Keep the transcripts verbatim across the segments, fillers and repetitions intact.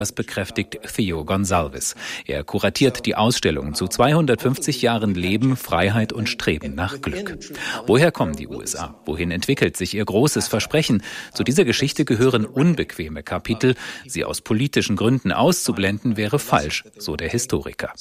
Das bekräftigt Theo Gonsalves. Er kuratiert die Ausstellung zu zweihundertfünfzig Jahren Leben, Freiheit und Streben nach Glück. Woher kommen die U S A? Wohin entwickelt sich ihr großes Versprechen? Zu dieser Geschichte gehören unbequeme Kapitel. Sie aus politischen Gründen auszublenden, wäre falsch, so der Historiker.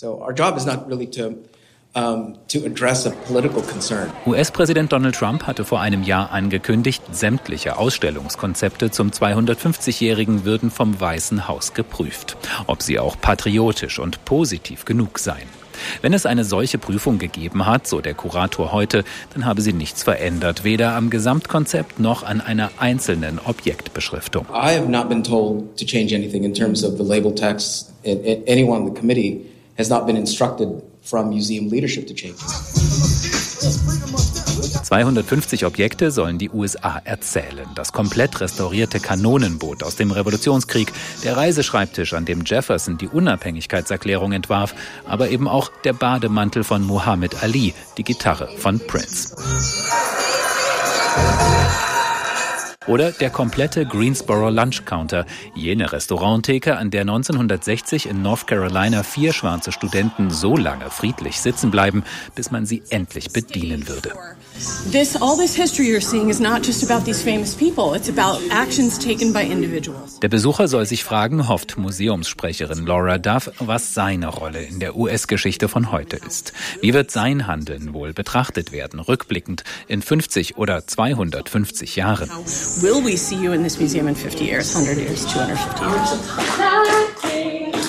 U S-Präsident Donald Trump hatte vor einem Jahr angekündigt, sämtliche Ausstellungskonzepte zum zweihundertfünfzigjährigen würden vom Weißen Haus geprüft, ob sie auch patriotisch und positiv genug seien. Wenn es eine solche Prüfung gegeben hat, so der Kurator heute, dann habe sie nichts verändert, weder am Gesamtkonzept noch an einer einzelnen Objektbeschriftung. I have not been told to change anything in terms of the label text. Anyone on the committee has not been instructed from museum leadership to change. zweihundertfünfzig Objekte sollen die U S A erzählen. Das komplett restaurierte Kanonenboot aus dem Revolutionskrieg, der Reiseschreibtisch, an dem Jefferson die Unabhängigkeitserklärung entwarf, aber eben auch der Bademantel von Muhammad Ali, die Gitarre von Prince. Oder der komplette Greensboro Lunch Counter, jene Restauranttheke, an der neunzehnhundertsechzig in North Carolina vier schwarze Studenten so lange friedlich sitzen bleiben, bis man sie endlich bedienen würde. This, all this history you're seeing is not just about these famous people. It's about actions taken by individuals. Der Besucher soll sich fragen, hofft Museumssprecherin Laura Duff, was seine Rolle in der U S-Geschichte von heute ist. Wie wird sein Handeln wohl betrachtet werden, rückblickend in fünfzig oder zweihundertfünfzig Jahren? Will we see you in this museum in fifty years, one hundred years, two hundred fifty years?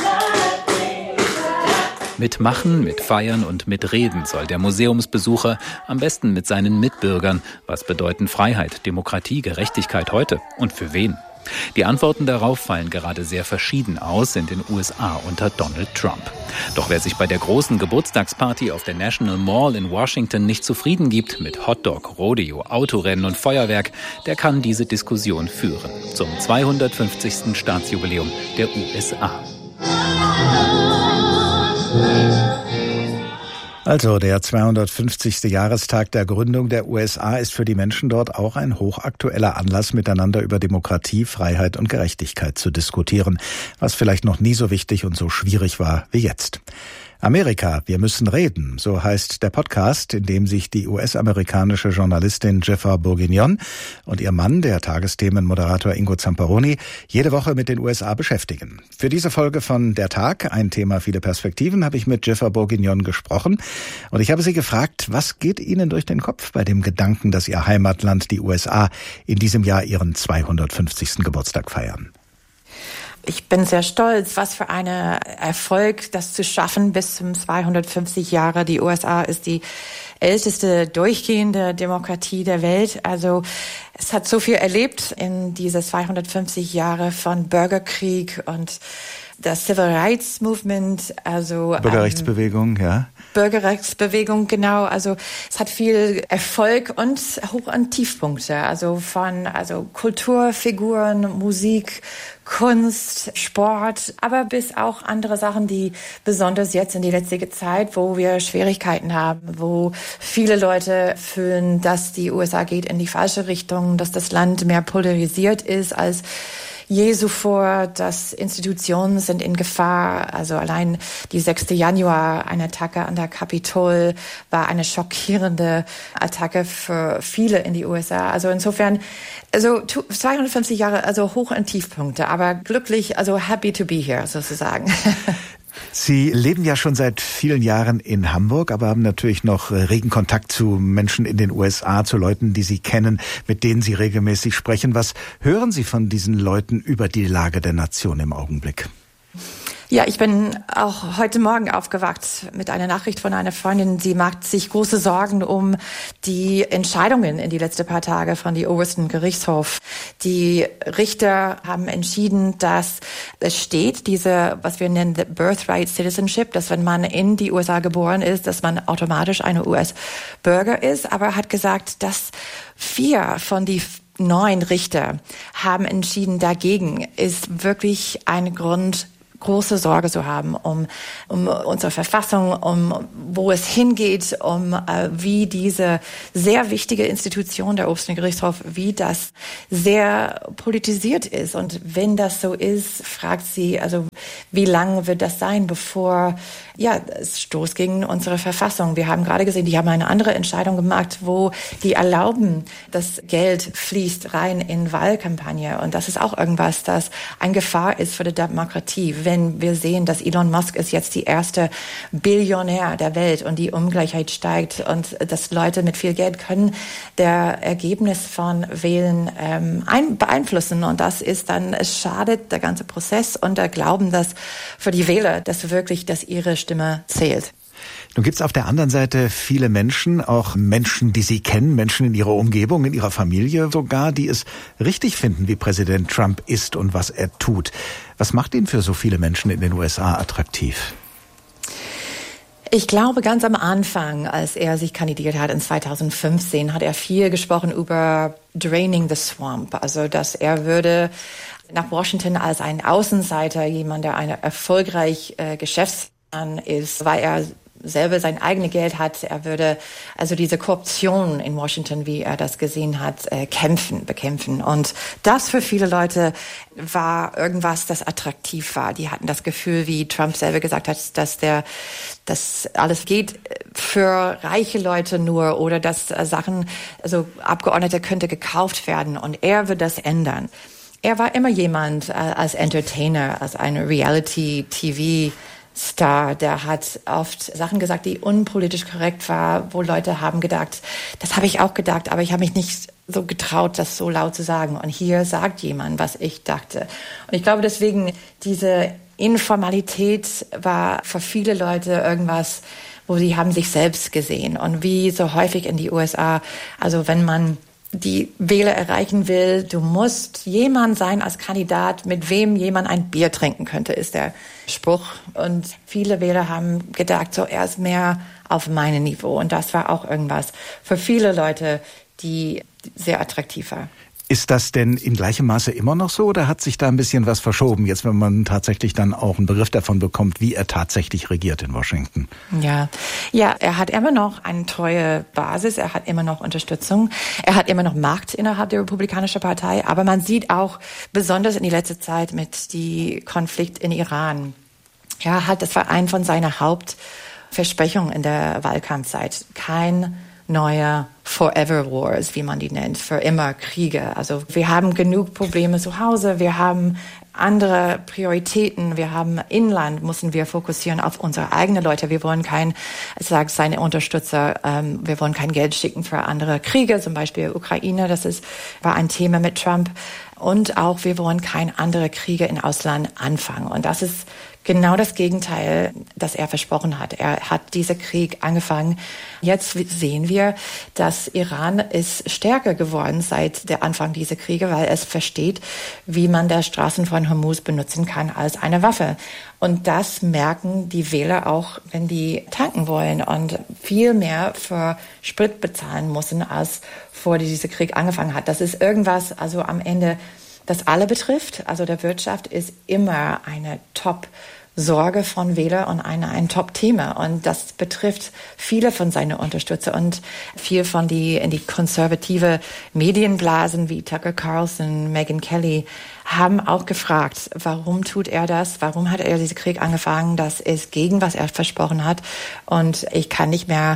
Mit Machen, mit Feiern und mit Reden soll der Museumsbesucher, am besten mit seinen Mitbürgern, was bedeuten Freiheit, Demokratie, Gerechtigkeit heute und für wen? Die Antworten darauf fallen gerade sehr verschieden aus in den U S A unter Donald Trump. Doch wer sich bei der großen Geburtstagsparty auf der National Mall in Washington nicht zufrieden gibt mit Hotdog, Rodeo, Autorennen und Feuerwerk, der kann diese Diskussion führen zum zweihundertfünfzigsten Staatsjubiläum der U S A. Also der zweihundertfünfzigste Jahrestag der Gründung der U S A ist für die Menschen dort auch ein hochaktueller Anlass, miteinander über Demokratie, Freiheit und Gerechtigkeit zu diskutieren, was vielleicht noch nie so wichtig und so schwierig war wie jetzt. Amerika, wir müssen reden, so heißt der Podcast, in dem sich die U S-amerikanische Journalistin Jennifer Bourguignon und ihr Mann, der Tagesthemenmoderator Ingo Zamperoni, jede Woche mit den U S A beschäftigen. Für diese Folge von Der Tag, ein Thema, viele Perspektiven, habe ich mit Jennifer Bourguignon gesprochen und ich habe sie gefragt, was geht Ihnen durch den Kopf bei dem Gedanken, dass Ihr Heimatland, die U S A, in diesem Jahr ihren zweihundertfünfzigsten Geburtstag feiern? Ich bin sehr stolz, was für ein Erfolg, das zu schaffen bis zum zweihundertfünfzig Jahre. Die U S A ist die älteste durchgehende Demokratie der Welt. Also es hat so viel erlebt in diese zweihundertfünfzig Jahre von Bürgerkrieg und das Civil Rights Movement, also Bürgerrechtsbewegung, ähm, ja. Bürgerrechtsbewegung, genau. Also es hat viel Erfolg und Hoch- und Tiefpunkte. Also von also Kulturfiguren, Musik, Kunst, Sport, aber bis auch andere Sachen, die besonders jetzt in die letzte Zeit, wo wir Schwierigkeiten haben, wo viele Leute fühlen, dass die U S A geht in die falsche Richtung, dass das Land mehr polarisiert ist als je zuvor, dass Institutionen sind in Gefahr. Also allein die sechste Januar, eine Attacke an der Kapitol, war eine schockierende Attacke für viele in die U S A. Also insofern, also zweihundertfünfzig Jahre, also Hoch- und Tiefpunkte, aber glücklich, also happy to be here sozusagen. Sie leben ja schon seit vielen Jahren in Hamburg, aber haben natürlich noch regen Kontakt zu Menschen in den U S A, zu Leuten, die Sie kennen, mit denen Sie regelmäßig sprechen. Was hören Sie von diesen Leuten über die Lage der Nation im Augenblick? Ja, ich bin auch heute Morgen aufgewacht mit einer Nachricht von einer Freundin. Sie macht sich große Sorgen um die Entscheidungen in die letzten paar Tage von dem obersten Gerichtshof. Die Richter haben entschieden, dass es steht, diese, was wir nennen, the Birthright Citizenship, dass wenn man in die U S A geboren ist, dass man automatisch eine U S-Bürger ist, aber hat gesagt, dass vier von die neun Richter haben entschieden dagegen, ist wirklich ein Grund, große Sorge zu haben um, um unsere Verfassung, um wo es hingeht, um äh, wie diese sehr wichtige Institution der obersten Gerichtshof, wie das sehr politisiert ist. Und wenn das so ist, fragt sie, also wie lange wird das sein, bevor ja es stoßt gegen unsere Verfassung. Wir haben gerade gesehen, die haben eine andere Entscheidung gemacht, wo die erlauben, dass Geld fließt rein in Wahlkampagne. Und das ist auch irgendwas, das eine Gefahr ist für die Demokratie. Wenn wir sehen, dass Elon Musk ist jetzt die erste Billionär der Welt und die Ungleichheit steigt und dass Leute mit viel Geld können der Ergebnis von Wählen ähm, ein, beeinflussen. Und das ist dann, es schadet der ganze Prozess und der Glauben, dass für die Wähler, dass wirklich, dass ihre Stimme zählt. Nun gibt es auf der anderen Seite viele Menschen, auch Menschen, die Sie kennen, Menschen in Ihrer Umgebung, in Ihrer Familie sogar, die es richtig finden, wie Präsident Trump ist und was er tut. Was macht ihn für so viele Menschen in den U S A attraktiv? Ich glaube, ganz am Anfang, als er sich kandidiert hat in zweitausendfünfzehn, hat er viel gesprochen über draining the swamp, also dass er würde nach Washington als ein Außenseiter, jemand, der eine erfolgreich äh, Geschäftsmann ist, weil er selber sein eigenes Geld hat. Er würde also diese Korruption in Washington, wie er das gesehen hat, äh, kämpfen, bekämpfen. Und das für viele Leute war irgendwas, das attraktiv war. Die hatten das Gefühl, wie Trump selber gesagt hat, dass der, dass alles geht für reiche Leute nur oder dass äh, Sachen, also Abgeordnete könnte gekauft werden und er wird das ändern. Er war immer jemand äh, als Entertainer, als ein Reality-T V Star, der hat oft Sachen gesagt, die unpolitisch korrekt war, wo Leute haben gedacht, das habe ich auch gedacht, aber ich habe mich nicht so getraut, das so laut zu sagen. Und hier sagt jemand, was ich dachte. Und ich glaube deswegen, diese Informalität war für viele Leute irgendwas, wo sie haben sich selbst gesehen. Und wie so häufig in die U S A, also wenn man die Wähler erreichen will, du musst jemand sein als Kandidat, mit wem jemand ein Bier trinken könnte, ist der Spruch. Und viele Wähler haben gedacht, so er ist mehr auf meinem Niveau. Und das war auch irgendwas für viele Leute, die sehr attraktiv war. Ist das denn in gleichem Maße immer noch so oder hat sich da ein bisschen was verschoben, jetzt wenn man tatsächlich dann auch einen Begriff davon bekommt, wie er tatsächlich regiert in Washington? Ja, ja, er hat immer noch eine treue Basis, er hat immer noch Unterstützung, er hat immer noch Macht innerhalb der Republikanischen Partei, aber man sieht auch besonders in die letzte Zeit mit dem Konflikt in Iran. Er hat, das war ein von seinen Hauptversprechungen in der Wahlkampfzeit, kein neue Forever Wars, wie man die nennt, für immer Kriege. Also wir haben genug Probleme zu Hause, wir haben andere Prioritäten, wir haben Inland, müssen wir fokussieren auf unsere eigenen Leute. Wir wollen kein, ich sage seine Unterstützer, ähm, wir wollen kein Geld schicken für andere Kriege, zum Beispiel Ukraine, das ist, war ein Thema mit Trump. Und auch, wir wollen keine andere Kriege im Ausland anfangen. Und das ist genau das Gegenteil, das er versprochen hat. Er hat diesen Krieg angefangen. Jetzt sehen wir, dass Iran ist stärker geworden seit der Anfang dieser Kriege, weil es versteht, wie man der Straßen von Hormuz benutzen kann als eine Waffe. Und das merken die Wähler auch, wenn die tanken wollen und viel mehr für Sprit bezahlen müssen, als vor dieser Krieg angefangen hat. Das ist irgendwas, also am Ende, das alle betrifft. Also der Wirtschaft ist immer eine Top-Sorge von Wählern und eine, ein Top-Thema. Und das betrifft viele von seinen Unterstützern und viel von die, in die konservative Medienblasen wie Tucker Carlson, Megyn Kelly haben auch gefragt, warum tut er das? Warum hat er diesen Krieg angefangen? Das ist gegen, was er versprochen hat. Und ich kann nicht mehr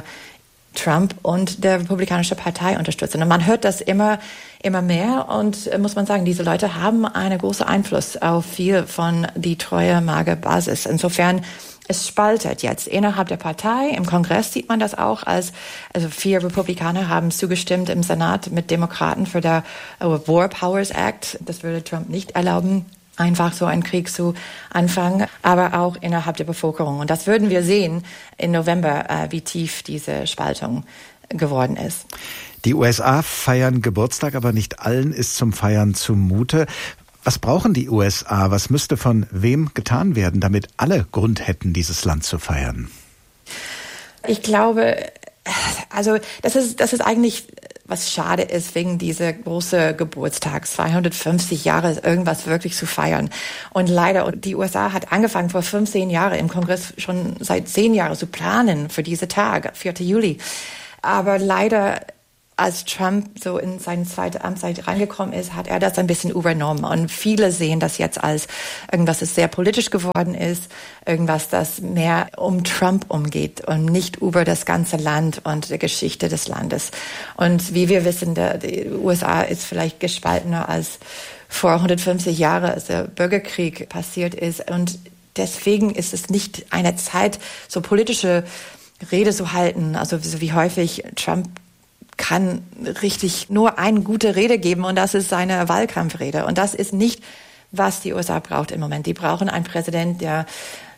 Trump und der Republikanische Partei unterstützen. Und man hört das immer, immer mehr und äh, muss man sagen, diese Leute haben einen großen Einfluss auf viel von die treue Mager-Basis. Insofern, es spaltet jetzt innerhalb der Partei. Im Kongress sieht man das auch, als also vier Republikaner haben zugestimmt im Senat mit Demokraten für der War Powers Act. Das würde Trump nicht erlauben, einfach so einen Krieg zu anfangen, aber auch innerhalb der Bevölkerung. Und das würden wir sehen im November, äh, wie tief diese Spaltung geworden ist. Die U S A feiern Geburtstag, aber nicht allen ist zum Feiern zumute. Was brauchen die U S A? Was müsste von wem getan werden, damit alle Grund hätten, dieses Land zu feiern? Ich glaube, also das ist, das ist eigentlich was schade ist, wegen dieser großen Geburtstag, zweihundertfünfzig Jahre, irgendwas wirklich zu feiern. Und leider, die U S A hat angefangen vor fünfzehn Jahren im Kongress schon seit zehn Jahren zu planen für diesen Tag, vierten Juli. Aber leider, als Trump so in seine zweite Amtszeit reingekommen ist, hat er das ein bisschen übernommen. Und viele sehen das jetzt als irgendwas, das sehr politisch geworden ist, irgendwas, das mehr um Trump umgeht und nicht über das ganze Land und die Geschichte des Landes. Und wie wir wissen, der, die U S A ist vielleicht gespaltener als vor hundertfünfzig Jahren, als der Bürgerkrieg passiert ist. Und deswegen ist es nicht eine Zeit, so politische Rede zu halten, also so wie häufig Trump kann richtig nur eine gute Rede geben und das ist seine Wahlkampfrede. Und das ist nicht, was die U S A braucht im Moment. Die brauchen einen Präsident, der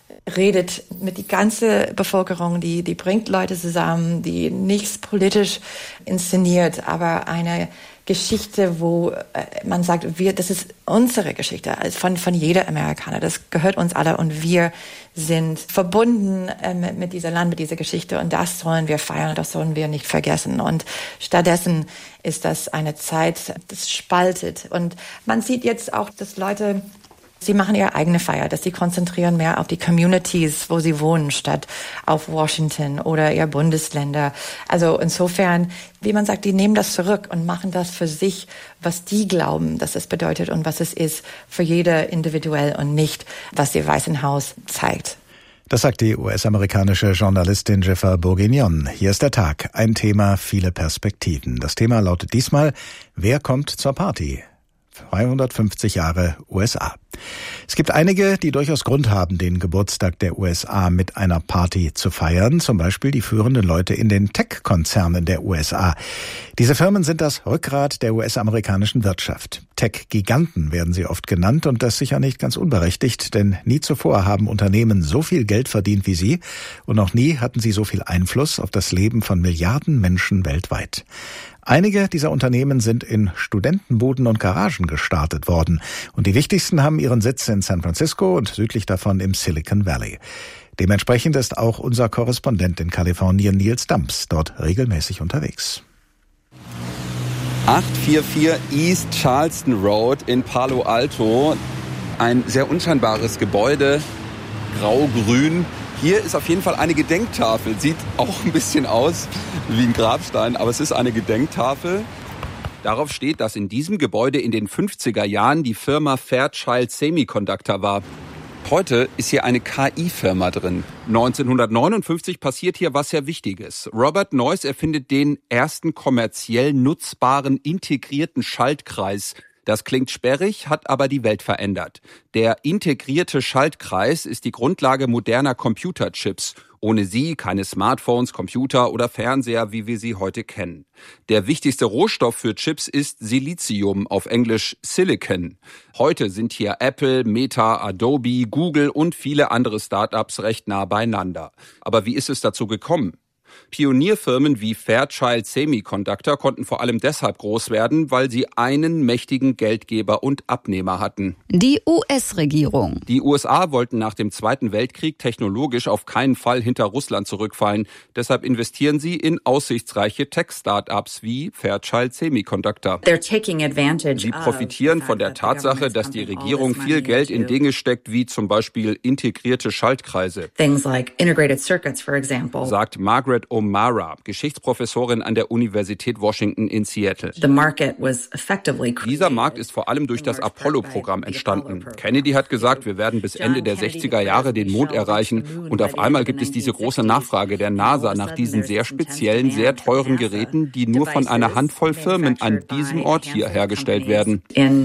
redet mit die ganze Bevölkerung, die, die bringt Leute zusammen, die nichts politisch inszeniert, aber eine Geschichte, wo man sagt, wir, das ist unsere Geschichte, von, von jeder Amerikaner. Das gehört uns alle und wir sind verbunden äh, mit, mit diesem Land, mit dieser Geschichte und das sollen wir feiern, das sollen wir nicht vergessen. Und stattdessen ist das eine Zeit, das spaltet. Und man sieht jetzt auch, dass Leute, sie machen ihre eigene Feier, dass sie konzentrieren mehr auf die Communities, wo sie wohnen, statt auf Washington oder ihre Bundesländer. Also insofern, wie man sagt, die nehmen das zurück und machen das für sich, was die glauben, dass es bedeutet und was es ist, für jeder individuell und nicht, was ihr Weißen Haus zeigt. Das sagt die U S-amerikanische Journalistin Jennifer Bourguignon. Hier ist der Tag. Ein Thema, viele Perspektiven. Das Thema lautet diesmal, wer kommt zur Party? zweihundertfünfzig Jahre U S A. Es gibt einige, die durchaus Grund haben, den Geburtstag der U S A mit einer Party zu feiern. Zum Beispiel die führenden Leute in den Tech-Konzernen der U S A. Diese Firmen sind das Rückgrat der U S-amerikanischen Wirtschaft. Tech-Giganten werden sie oft genannt und das sicher nicht ganz unberechtigt, denn nie zuvor haben Unternehmen so viel Geld verdient wie sie und noch nie hatten sie so viel Einfluss auf das Leben von Milliarden Menschen weltweit. Einige dieser Unternehmen sind in Studentenbuden und Garagen gestartet worden und die wichtigsten haben ihren Sitz in San Francisco und südlich davon im Silicon Valley. Dementsprechend ist auch unser Korrespondent in Kalifornien, Nils Damps, dort regelmäßig unterwegs. achthundertvierundvierzig East Charleston Road in Palo Alto. Ein sehr unscheinbares Gebäude, grau-grün. Hier ist auf jeden Fall eine Gedenktafel. Sieht auch ein bisschen aus wie ein Grabstein, aber es ist eine Gedenktafel. Darauf steht, dass in diesem Gebäude in den fünfziger Jahren die Firma Fairchild Semiconductor war. Heute ist hier eine K I-Firma drin. neunzehnhundertneunundfünfzig passiert hier was sehr Wichtiges. Robert Noyce erfindet den ersten kommerziell nutzbaren integrierten Schaltkreis. Das klingt sperrig, hat aber die Welt verändert. Der integrierte Schaltkreis ist die Grundlage moderner Computerchips. Ohne sie keine Smartphones, Computer oder Fernseher, wie wir sie heute kennen. Der wichtigste Rohstoff für Chips ist Silizium, auf Englisch Silicon. Heute sind hier Apple, Meta, Adobe, Google und viele andere Startups recht nah beieinander. Aber wie ist es dazu gekommen? Pionierfirmen wie Fairchild Semiconductor konnten vor allem deshalb groß werden, weil sie einen mächtigen Geldgeber und Abnehmer hatten. Die U S-Regierung. Die U S A wollten nach dem Zweiten Weltkrieg technologisch auf keinen Fall hinter Russland zurückfallen. Deshalb investieren sie in aussichtsreiche Tech-Startups wie Fairchild Semiconductor. Sie profitieren von der Tatsache, dass die Regierung viel Geld in Dinge steckt, wie zum Beispiel integrierte Schaltkreise. Sagt Margaret O'Mara, Geschichtsprofessorin an der Universität Washington in Seattle. Dieser Markt ist vor allem durch das Apollo-Programm entstanden. Kennedy hat gesagt, wir werden bis Ende der sechziger Jahre den Mond erreichen und auf einmal gibt es diese große Nachfrage der NASA nach diesen sehr speziellen, sehr teuren Geräten, die nur von einer Handvoll Firmen an diesem Ort hier hergestellt werden.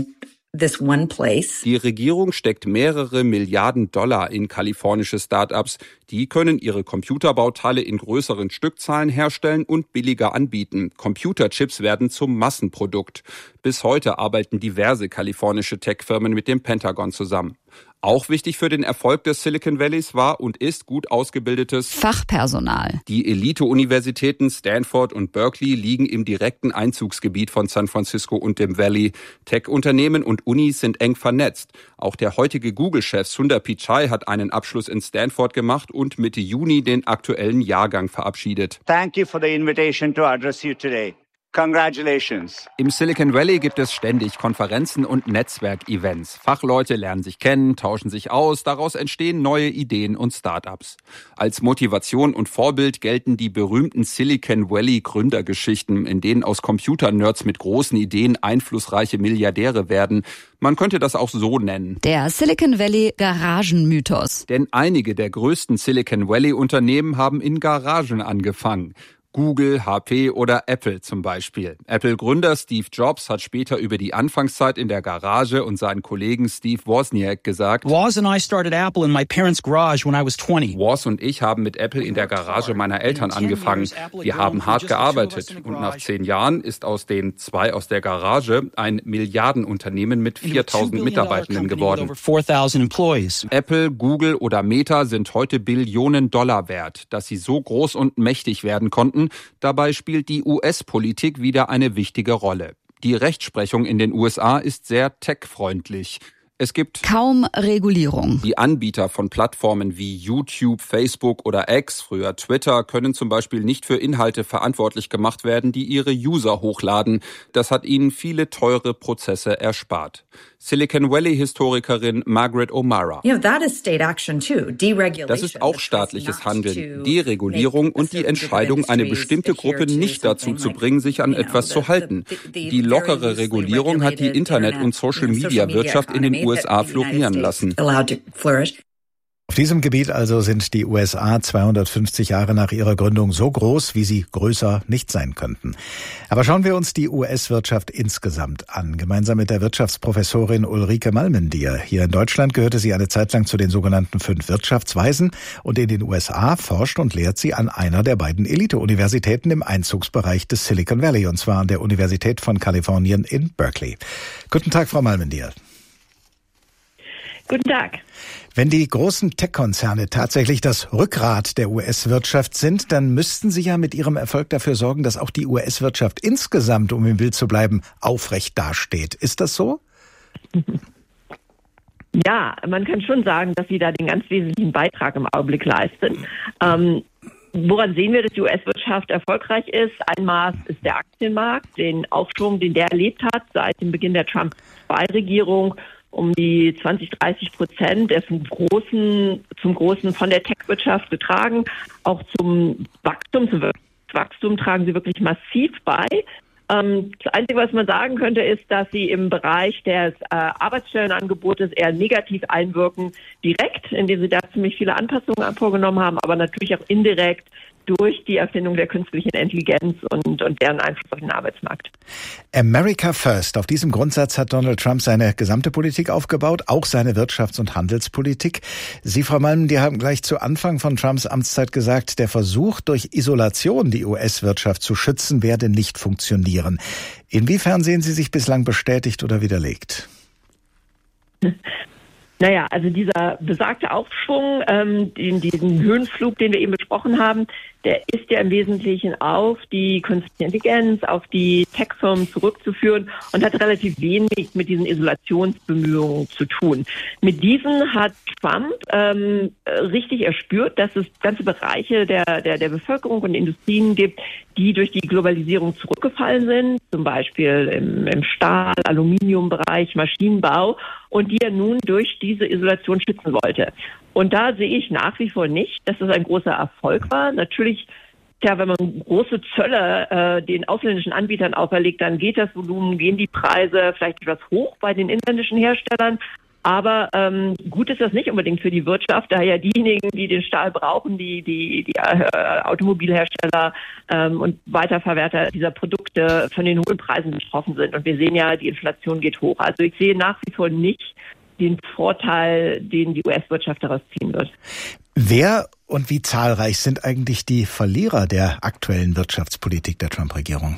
Die Regierung steckt mehrere Milliarden Dollar in kalifornische Startups. Die können ihre Computerbauteile in größeren Stückzahlen herstellen und billiger anbieten. Computerchips werden zum Massenprodukt. Bis heute arbeiten diverse kalifornische Tech-Firmen mit dem Pentagon zusammen. Auch wichtig für den Erfolg des Silicon Valleys war und ist gut ausgebildetes Fachpersonal. Die Elite-Universitäten Stanford und Berkeley liegen im direkten Einzugsgebiet von San Francisco und dem Valley. Tech-Unternehmen und Unis sind eng vernetzt. Auch der heutige Google-Chef Sundar Pichai hat einen Abschluss in Stanford gemacht und Mitte Juni den aktuellen Jahrgang verabschiedet. Thank you for the invitation to address you today. Congratulations. Im Silicon Valley gibt es ständig Konferenzen und Netzwerkevents. Fachleute lernen sich kennen, tauschen sich aus, daraus entstehen neue Ideen und Start-ups. Als Motivation und Vorbild gelten die berühmten Silicon Valley Gründergeschichten, in denen aus Computernerds mit großen Ideen einflussreiche Milliardäre werden. Man könnte das auch so nennen. Der Silicon Valley Garagenmythos. Denn einige der größten Silicon Valley Unternehmen haben in Garagen angefangen. Google, H P oder Apple zum Beispiel. Apple-Gründer Steve Jobs hat später über die Anfangszeit in der Garage und seinen Kollegen Steve Wozniak gesagt: Woz and I started Apple in my parents' garage when I was twenty. Woz und ich haben mit Apple in der Garage meiner Eltern angefangen. Wir haben hart gearbeitet und nach zehn Jahren ist aus den zwei aus der Garage ein Milliardenunternehmen mit viertausend Mitarbeitenden geworden. Apple, Google oder Meta sind heute Billionen Dollar wert. Dass sie so groß und mächtig werden konnten, dabei spielt die U S-Politik wieder eine wichtige Rolle. Die Rechtsprechung in den U S A ist sehr tech-freundlich. Es gibt kaum Regulierung. Die Anbieter von Plattformen wie YouTube, Facebook oder X, früher Twitter, können zum Beispiel nicht für Inhalte verantwortlich gemacht werden, die ihre User hochladen. Das hat ihnen viele teure Prozesse erspart. Silicon Valley-Historikerin Margaret O'Mara. Das ist auch staatliches Handeln, Deregulierung und die Entscheidung, eine bestimmte Gruppe nicht dazu zu bringen, sich an etwas zu halten. Die lockere Regulierung hat die Internet- und Social-Media-Wirtschaft in den U S A florieren lassen. Auf diesem Gebiet also sind die U S A zweihundertfünfzig Jahre nach ihrer Gründung so groß, wie sie größer nicht sein könnten. Aber schauen wir uns die U S-Wirtschaft insgesamt an. Gemeinsam mit der Wirtschaftsprofessorin Ulrike Malmendier. Hier in Deutschland gehörte sie eine Zeit lang zu den sogenannten fünf Wirtschaftsweisen und in den U S A forscht und lehrt sie an einer der beiden Elite-Universitäten im Einzugsbereich des Silicon Valley, und zwar an der Universität von Kalifornien in Berkeley. Guten Tag, Frau Malmendier. Guten Tag. Wenn die großen Tech-Konzerne tatsächlich das Rückgrat der U S-Wirtschaft sind, dann müssten sie ja mit ihrem Erfolg dafür sorgen, dass auch die U S-Wirtschaft insgesamt, um im Bild zu bleiben, aufrecht dasteht. Ist das so? Ja, man kann schon sagen, dass sie da den ganz wesentlichen Beitrag im Augenblick leisten. Ähm, woran sehen wir, dass die U S-Wirtschaft erfolgreich ist? Ein Maß ist der Aktienmarkt, den Aufschwung, den der erlebt hat seit dem Beginn der Trump-zwei Regierung. Um die zwanzig, dreißig Prozent, der zum großen, zum großen von der Tech-Wirtschaft getragen. Auch zum Wachstum, zum Wachstum tragen sie wirklich massiv bei. Ähm, das Einzige, was man sagen könnte, ist, dass sie im Bereich des äh, Arbeitsstellenangebotes eher negativ einwirken, direkt, indem sie da ziemlich viele Anpassungen vorgenommen haben, aber natürlich auch indirekt durch die Erfindung der künstlichen Intelligenz und, und deren Einfluss auf den Arbeitsmarkt. America First. Auf diesem Grundsatz hat Donald Trump seine gesamte Politik aufgebaut, auch seine Wirtschafts- und Handelspolitik. Sie, Frau Malm, die haben gleich zu Anfang von Trumps Amtszeit gesagt, der Versuch, durch Isolation die U S-Wirtschaft zu schützen, werde nicht funktionieren. Inwiefern sehen Sie sich bislang bestätigt oder widerlegt? Naja, also dieser besagte Aufschwung, ähm, den, diesen Höhenflug, den wir eben besprochen haben, der ist ja im Wesentlichen auf die künstliche Intelligenz, auf die Tech-Firmen zurückzuführen und hat relativ wenig mit diesen Isolationsbemühungen zu tun. Mit diesen hat Trump ähm, richtig erspürt, dass es ganze Bereiche der, der, der Bevölkerung und Industrien gibt, die durch die Globalisierung zurückgefallen sind, zum Beispiel im, im Stahl-, Aluminiumbereich, Maschinenbau, und die er nun durch diese Isolation schützen wollte. Und da sehe ich nach wie vor nicht, dass das ein großer Erfolg war. Natürlich, ja, wenn man große Zölle äh, den ausländischen Anbietern auferlegt, dann geht das Volumen, gehen die Preise vielleicht etwas hoch bei den inländischen Herstellern. Aber ähm, gut ist das nicht unbedingt für die Wirtschaft, da ja diejenigen, die den Stahl brauchen, die die die äh, Automobilhersteller ähm, und Weiterverwerter dieser Produkte von den hohen Preisen betroffen sind. Und wir sehen ja, die Inflation geht hoch. Also ich sehe nach wie vor nicht den Vorteil, den die U S-Wirtschaft daraus ziehen wird. Wer und wie zahlreich sind eigentlich die Verlierer der aktuellen Wirtschaftspolitik der Trump-Regierung?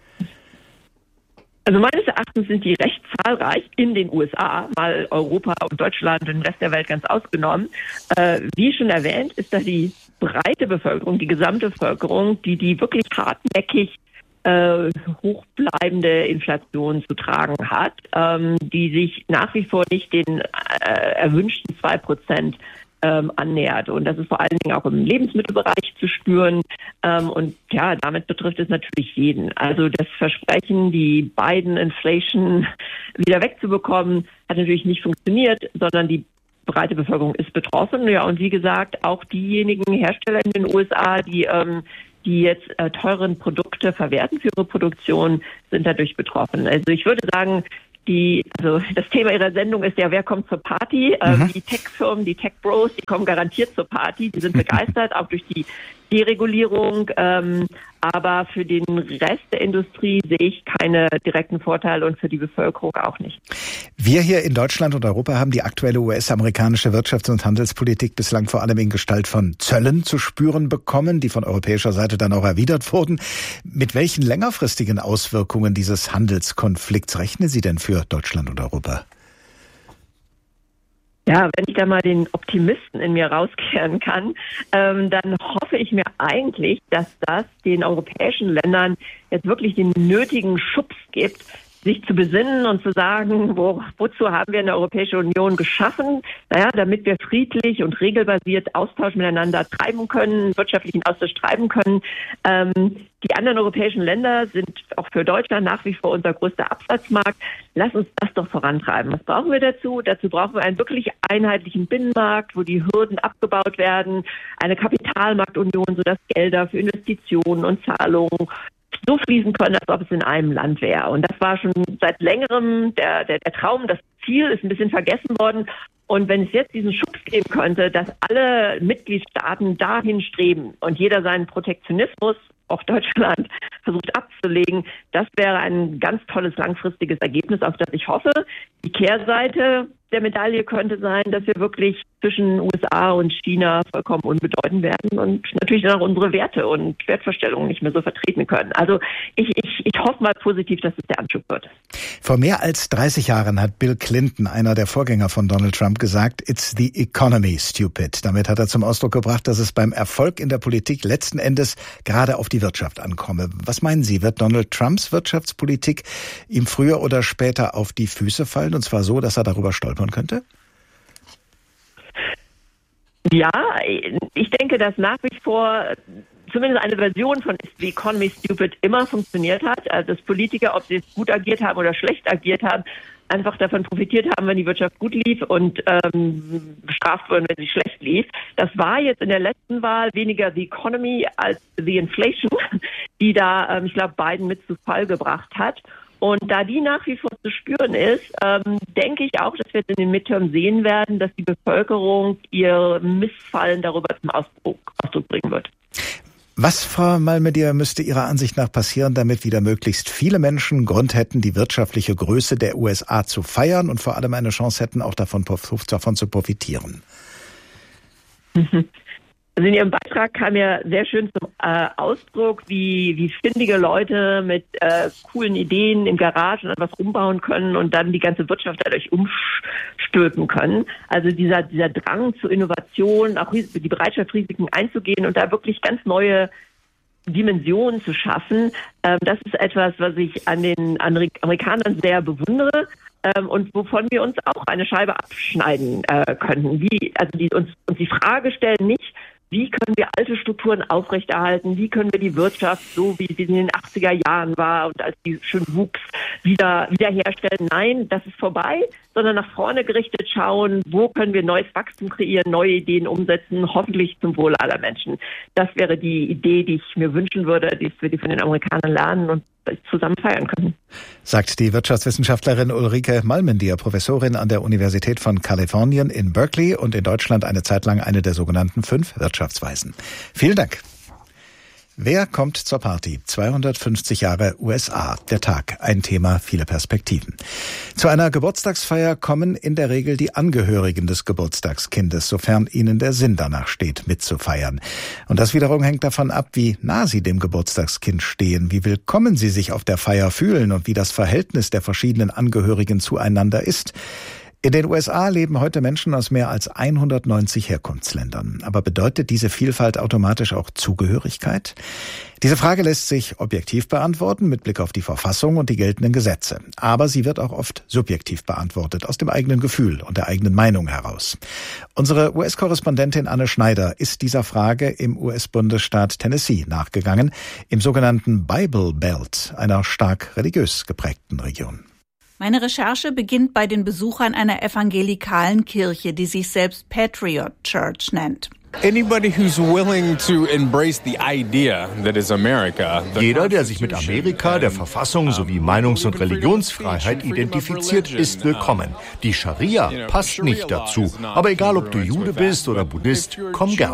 Also meines Erachtens sind die recht zahlreich in den U S A, mal Europa und Deutschland und den Rest der Welt ganz ausgenommen. Äh, wie schon erwähnt, ist da die breite Bevölkerung, die gesamte Bevölkerung, die die wirklich hartnäckig äh, hochbleibende Inflation zu tragen hat, ähm, die sich nach wie vor nicht den äh, erwünschten zwei Prozent ähm, annähert. Und das ist vor allen Dingen auch im Lebensmittelbereich zu spüren. Ähm, und ja, damit betrifft es natürlich jeden. Also das Versprechen, die Biden-Inflation wieder wegzubekommen, hat natürlich nicht funktioniert, sondern die breite Bevölkerung ist betroffen. Ja, und wie gesagt, auch diejenigen Hersteller in den U S A, die ähm, die jetzt äh, teuren Produkte verwerten für ihre Produktion, sind dadurch betroffen. Also ich würde sagen, die, also das Thema Ihrer Sendung ist ja, wer kommt zur Party? Ähm, mhm. Die Tech-Firmen, die Tech-Bros, die kommen garantiert zur Party. Die sind begeistert, auch durch die Deregulierung. Ähm, aber für den Rest der Industrie sehe ich keine direkten Vorteile und für die Bevölkerung auch nicht. Wir hier in Deutschland und Europa haben die aktuelle U S-amerikanische Wirtschafts- und Handelspolitik bislang vor allem in Gestalt von Zöllen zu spüren bekommen, die von europäischer Seite dann auch erwidert wurden. Mit welchen längerfristigen Auswirkungen dieses Handelskonflikts rechnen Sie denn für Deutschland und Europa? Ja, wenn ich da mal den Optimisten in mir rauskehren kann, ähm, dann hoffe ich mir eigentlich, dass das den europäischen Ländern jetzt wirklich den nötigen Schubs gibt, sich zu besinnen und zu sagen, wo, wozu haben wir eine Europäische Union geschaffen? Naja, damit wir friedlich und regelbasiert Austausch miteinander treiben können, wirtschaftlichen Austausch treiben können. Ähm, die anderen europäischen Länder sind auch für Deutschland nach wie vor unser größter Absatzmarkt. Lass uns das doch vorantreiben. Was brauchen wir dazu? Dazu brauchen wir einen wirklich einheitlichen Binnenmarkt, wo die Hürden abgebaut werden, eine Kapitalmarktunion, sodass Gelder für Investitionen und Zahlungen so fließen können, als ob es in einem Land wäre. Und das war schon seit längerem der, der, der Traum. Das Ziel ist ein bisschen vergessen worden. Und wenn es jetzt diesen Schubs geben könnte, dass alle Mitgliedstaaten dahin streben und jeder seinen Protektionismus, auch Deutschland, versucht abzulegen, das wäre ein ganz tolles langfristiges Ergebnis, auf das ich hoffe. Die Kehrseite der Medaille könnte sein, dass wir wirklich zwischen U S A und China vollkommen unbedeutend werden und natürlich dann auch unsere Werte und Wertvorstellungen nicht mehr so vertreten können. Also ich, ich, ich hoffe mal positiv, dass es der Anschub wird. Vor mehr als dreißig Jahren hat Bill Clinton, einer der Vorgänger von Donald Trump, gesagt, "It's the economy, stupid." Damit hat er zum Ausdruck gebracht, dass es beim Erfolg in der Politik letzten Endes gerade auf die Wirtschaft ankomme. Was meinen Sie, wird Donald Trumps Wirtschaftspolitik ihm früher oder später auf die Füße fallen, und zwar so, dass er darüber stolpern könnte? Ja, ich denke, dass nach wie vor zumindest eine Version von The Economy Stupid immer funktioniert hat. Also dass Politiker, ob sie es gut agiert haben oder schlecht agiert haben, einfach davon profitiert haben, wenn die Wirtschaft gut lief und ähm, bestraft wurden, wenn sie schlecht lief. Das war jetzt in der letzten Wahl weniger The Economy als The Inflation, die da, ähm, ich glaube, Biden mit zu Fall gebracht hat. Und da die nach wie vor zu spüren ist, ähm, denke ich auch, dass wir jetzt in den Midterm sehen werden, dass die Bevölkerung ihr Missfallen darüber zum Ausdruck, Ausdruck bringen wird. Was, Frau Malmedier, müsste Ihrer Ansicht nach passieren, damit wieder möglichst viele Menschen Grund hätten, die wirtschaftliche Größe der U S A zu feiern und vor allem eine Chance hätten, auch davon, davon zu profitieren? Also in Ihrem Beitrag kam ja sehr schön zum äh, Ausdruck, wie, wie findige Leute mit äh, coolen Ideen im Garage und etwas umbauen können und dann die ganze Wirtschaft dadurch umstülpen können. Also dieser, dieser Drang zur Innovation, auch die Bereitschaft, Risiken einzugehen und da wirklich ganz neue Dimensionen zu schaffen, äh, das ist etwas, was ich an den Amerikanern sehr bewundere. Ähm, und wovon wir uns auch eine Scheibe abschneiden äh, könnten. Wie, also die uns, uns die Frage stellen nicht, wie können wir alte Strukturen aufrechterhalten? Wie können wir die Wirtschaft, so wie sie in den achtziger Jahren war und als die schön wuchs, wieder wiederherstellen? Nein, das ist vorbei, sondern nach vorne gerichtet schauen, wo können wir neues Wachstum kreieren, neue Ideen umsetzen, hoffentlich zum Wohle aller Menschen. Das wäre die Idee, die ich mir wünschen würde, die wir die von den Amerikanern lernen und zusammen feiern können. Sagt die Wirtschaftswissenschaftlerin Ulrike Malmendier, Professorin an der Universität von Kalifornien in Berkeley und in Deutschland eine Zeit lang eine der sogenannten fünf Wirtschaftsweisen. Vielen Dank. Wer kommt zur Party? zweihundertfünfzig Jahre U S A. Der Tag. Ein Thema, viele Perspektiven. Zu einer Geburtstagsfeier kommen in der Regel die Angehörigen des Geburtstagskindes, sofern ihnen der Sinn danach steht, mitzufeiern. Und das wiederum hängt davon ab, wie nah sie dem Geburtstagskind stehen, wie willkommen sie sich auf der Feier fühlen und wie das Verhältnis der verschiedenen Angehörigen zueinander ist. In den U S A leben heute Menschen aus mehr als hundertneunzig Herkunftsländern. Aber bedeutet diese Vielfalt automatisch auch Zugehörigkeit? Diese Frage lässt sich objektiv beantworten mit Blick auf die Verfassung und die geltenden Gesetze. Aber sie wird auch oft subjektiv beantwortet, aus dem eigenen Gefühl und der eigenen Meinung heraus. Unsere U S-Korrespondentin Anne Schneider ist dieser Frage im U S-Bundesstaat Tennessee nachgegangen, im sogenannten Bible Belt, einer stark religiös geprägten Region. Meine Recherche beginnt bei den Besuchern einer evangelikalen Kirche, die sich selbst Patriot Church nennt. Jeder, der sich mit Amerika, der Verfassung sowie Meinungs- und Religionsfreiheit identifiziert, ist willkommen. Die Scharia passt nicht dazu. Aber egal, ob du Jude bist oder Buddhist, komm gern.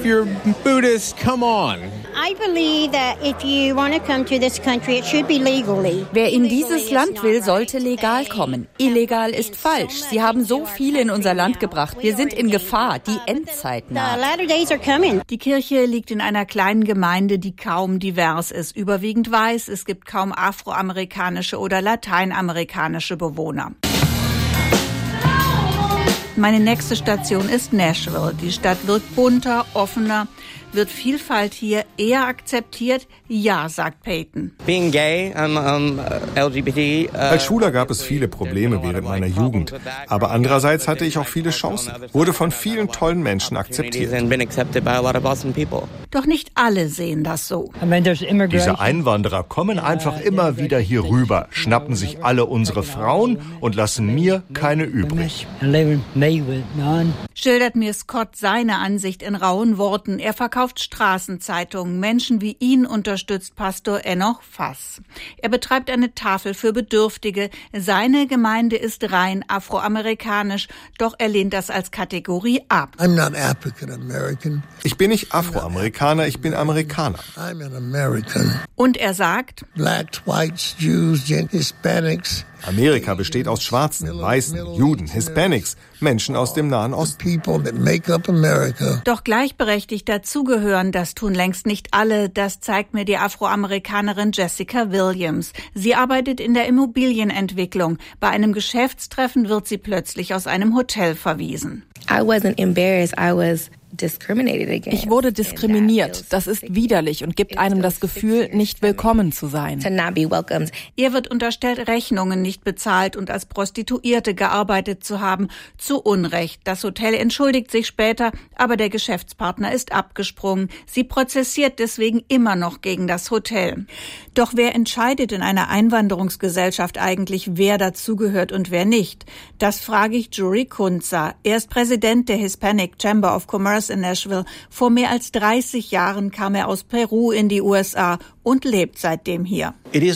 Wer in dieses Land will, sollte legal kommen. Illegal ist falsch. Sie haben so viele in unser Land gebracht. Wir sind in Gefahr. Die Endzeit naht. Die Kirche liegt in einer kleinen Gemeinde, die kaum divers ist. Überwiegend weiß, es gibt kaum afroamerikanische oder lateinamerikanische Bewohner. Meine nächste Station ist Nashville. Die Stadt wirkt bunter, offener. Wird Vielfalt hier eher akzeptiert? Ja, sagt Peyton. Being gay, I'm, um, L G B T. Uh, Als Schwuler gab es viele Probleme während meiner Jugend. Aber andererseits hatte ich auch viele Chancen. Wurde von vielen tollen Menschen akzeptiert. Doch nicht alle sehen das so. Diese Einwanderer kommen einfach immer wieder hier rüber, schnappen sich alle unsere Frauen und lassen mir keine übrig. Schildert mir Scott seine Ansicht in rauen Worten. Er verkauft Straßenzeitungen. Menschen wie ihn unterstützt Pastor Enoch Fass. Er betreibt eine Tafel für Bedürftige. Seine Gemeinde ist rein afroamerikanisch, doch er lehnt das als Kategorie ab. I'm not African American. Ich bin nicht Afroamerikaner, ich bin Amerikaner. I'm an American. Und er sagt, Blacks, Whites, Jews, Hispanics. Amerika besteht aus Schwarzen, Weißen, Juden, Hispanics, Menschen aus dem Nahen Osten. Doch gleichberechtigt dazugehören, das tun längst nicht alle. Das zeigt mir die Afroamerikanerin Jessica Williams. Sie arbeitet in der Immobilienentwicklung. Bei einem Geschäftstreffen wird sie plötzlich aus einem Hotel verwiesen. I wasn't embarrassed, I was Ich wurde diskriminiert. Das ist widerlich und gibt einem das Gefühl, nicht willkommen zu sein. Ihr wird unterstellt, Rechnungen nicht bezahlt und als Prostituierte gearbeitet zu haben. Zu Unrecht. Das Hotel entschuldigt sich später, aber der Geschäftspartner ist abgesprungen. Sie prozessiert deswegen immer noch gegen das Hotel. Doch wer entscheidet in einer Einwanderungsgesellschaft eigentlich, wer dazugehört und wer nicht? Das frage ich Jory Kunza. Er ist Präsident der Hispanic Chamber of Commerce in Nashville. Vor mehr als dreißig Jahren kam er aus Peru in die U S A und lebt seitdem hier.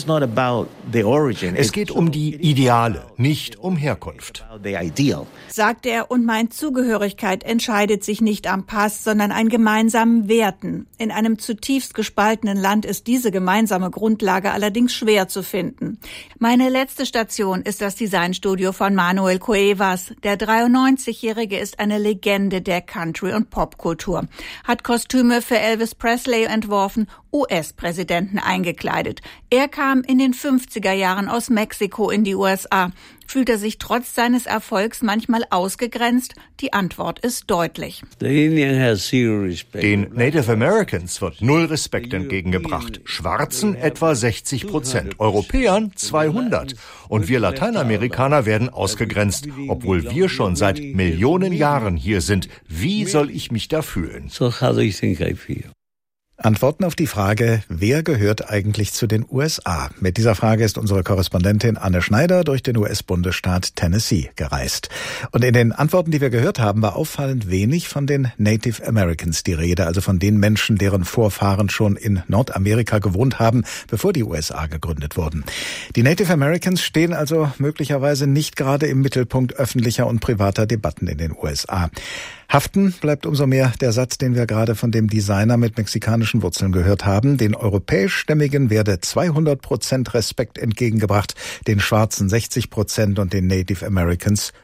Es geht um die Ideale, nicht um Herkunft. Sagt er und meint, Zugehörigkeit entscheidet sich nicht am Pass, sondern an gemeinsamen Werten. In einem zutiefst gespaltenen Land ist diese gemeinsame Grundlage allerdings schwer zu finden. Meine letzte Station ist das Designstudio von Manuel Cuevas. Der dreiundneunzigjährige ist eine Legende der Country- und Popkultur. Hat Kostüme für Elvis Presley entworfen, U S-Präsidenten eingekleidet. Er kam in den fünfziger Jahren aus Mexiko in die U S A. Fühlt er sich trotz seines Erfolgs manchmal ausgegrenzt? Die Antwort ist deutlich. Den Native Americans wird null Respekt entgegengebracht. Schwarzen etwa sechzig Prozent, Europäern zweihundert. Und wir Lateinamerikaner werden ausgegrenzt, obwohl wir schon seit Millionen Jahren hier sind. Wie soll ich mich da fühlen? Antworten auf die Frage, wer gehört eigentlich zu den U S A? Mit dieser Frage ist unsere Korrespondentin Anne Schneider durch den U S-Bundesstaat Tennessee gereist. Und in den Antworten, die wir gehört haben, war auffallend wenig von den Native Americans die Rede, also von den Menschen, deren Vorfahren schon in Nordamerika gewohnt haben, bevor die U S A gegründet wurden. Die Native Americans stehen also möglicherweise nicht gerade im Mittelpunkt öffentlicher und privater Debatten in den U S A. Haften bleibt umso mehr der Satz, den wir gerade von dem Designer mit mexikanischen Wurzeln gehört haben. Den europäischstämmigen werde zweihundert Prozent Respekt entgegengebracht, den Schwarzen sechzig Prozent und den Native Americans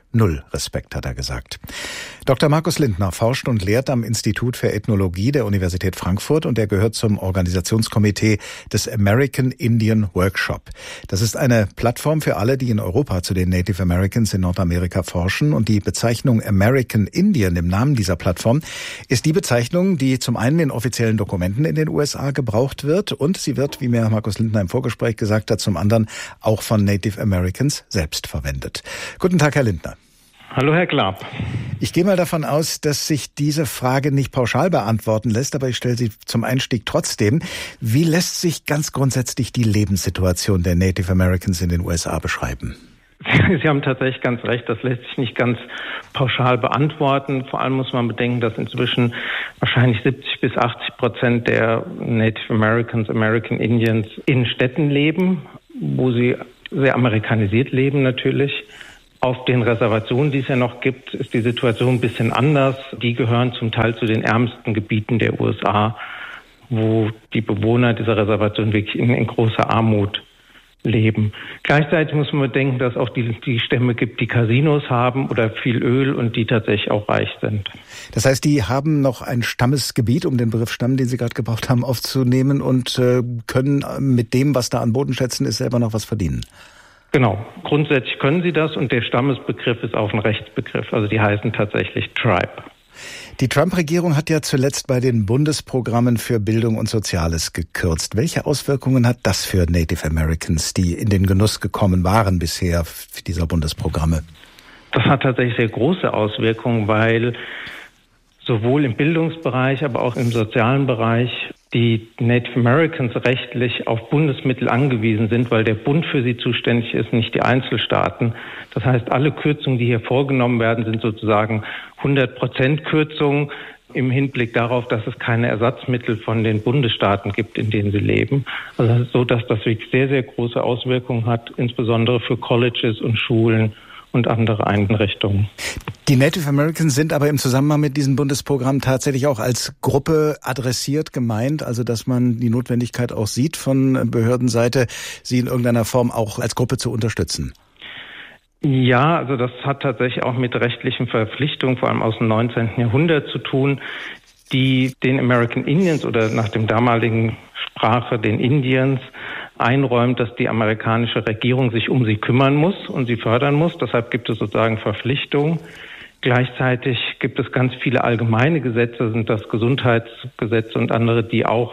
Null Respekt, hat er gesagt. Doktor Markus Lindner forscht und lehrt am Institut für Ethnologie der Universität Frankfurt und er gehört zum Organisationskomitee des American Indian Workshop. Das ist eine Plattform für alle, die in Europa zu den Native Americans in Nordamerika forschen, und die Bezeichnung American Indian im Namen dieser Plattform ist die Bezeichnung, die zum einen in offiziellen Dokumenten in den U S A gebraucht wird, und sie wird, wie mir Markus Lindner im Vorgespräch gesagt hat, zum anderen auch von Native Americans selbst verwendet. Guten Tag, Herr Lindner. Hallo, Herr Glab. Ich gehe mal davon aus, dass sich diese Frage nicht pauschal beantworten lässt, aber ich stelle sie zum Einstieg trotzdem. Wie lässt sich ganz grundsätzlich die Lebenssituation der Native Americans in den U S A beschreiben? Sie haben tatsächlich ganz recht, das lässt sich nicht ganz pauschal beantworten. Vor allem muss man bedenken, dass inzwischen wahrscheinlich siebzig bis achtzig Prozent der Native Americans, American Indians in Städten leben, wo sie sehr amerikanisiert leben natürlich. Auf den Reservationen, die es ja noch gibt, ist die Situation ein bisschen anders. Die gehören zum Teil zu den ärmsten Gebieten der U S A, wo die Bewohner dieser Reservation wirklich in, in großer Armut leben. Gleichzeitig muss man bedenken, dass auch die, die Stämme gibt, die Casinos haben oder viel Öl und die tatsächlich auch reich sind. Das heißt, die haben noch ein Stammesgebiet, um den Begriff Stamm, den Sie gerade gebraucht haben, aufzunehmen, und äh, können mit dem, was da an Bodenschätzen ist, selber noch was verdienen. Genau. Grundsätzlich können sie das, und der Stammesbegriff ist auch ein Rechtsbegriff. Also die heißen tatsächlich Tribe. Die Trump-Regierung hat ja zuletzt bei den Bundesprogrammen für Bildung und Soziales gekürzt. Welche Auswirkungen hat das für Native Americans, die in den Genuss gekommen waren bisher dieser Bundesprogramme? Das hat tatsächlich sehr große Auswirkungen, weil sowohl im Bildungsbereich, aber auch im sozialen Bereich die Native Americans rechtlich auf Bundesmittel angewiesen sind, weil der Bund für sie zuständig ist, nicht die Einzelstaaten. Das heißt, alle Kürzungen, die hier vorgenommen werden, sind sozusagen hundert Prozent Kürzungen im Hinblick darauf, dass es keine Ersatzmittel von den Bundesstaaten gibt, in denen sie leben. Also das ist so, dass das wirklich sehr, sehr große Auswirkungen hat, insbesondere für Colleges und Schulen und andere Einrichtungen. Die Native Americans sind aber im Zusammenhang mit diesem Bundesprogramm tatsächlich auch als Gruppe adressiert gemeint, also dass man die Notwendigkeit auch sieht von Behördenseite, sie in irgendeiner Form auch als Gruppe zu unterstützen. Ja, also das hat tatsächlich auch mit rechtlichen Verpflichtungen, vor allem aus dem neunzehnten Jahrhundert zu tun, die den American Indians oder nach dem damaligen Sprache den Indians einräumt, dass die amerikanische Regierung sich um sie kümmern muss und sie fördern muss. Deshalb gibt es sozusagen Verpflichtungen. Gleichzeitig gibt es ganz viele allgemeine Gesetze, sind das Gesundheitsgesetze und andere, die auch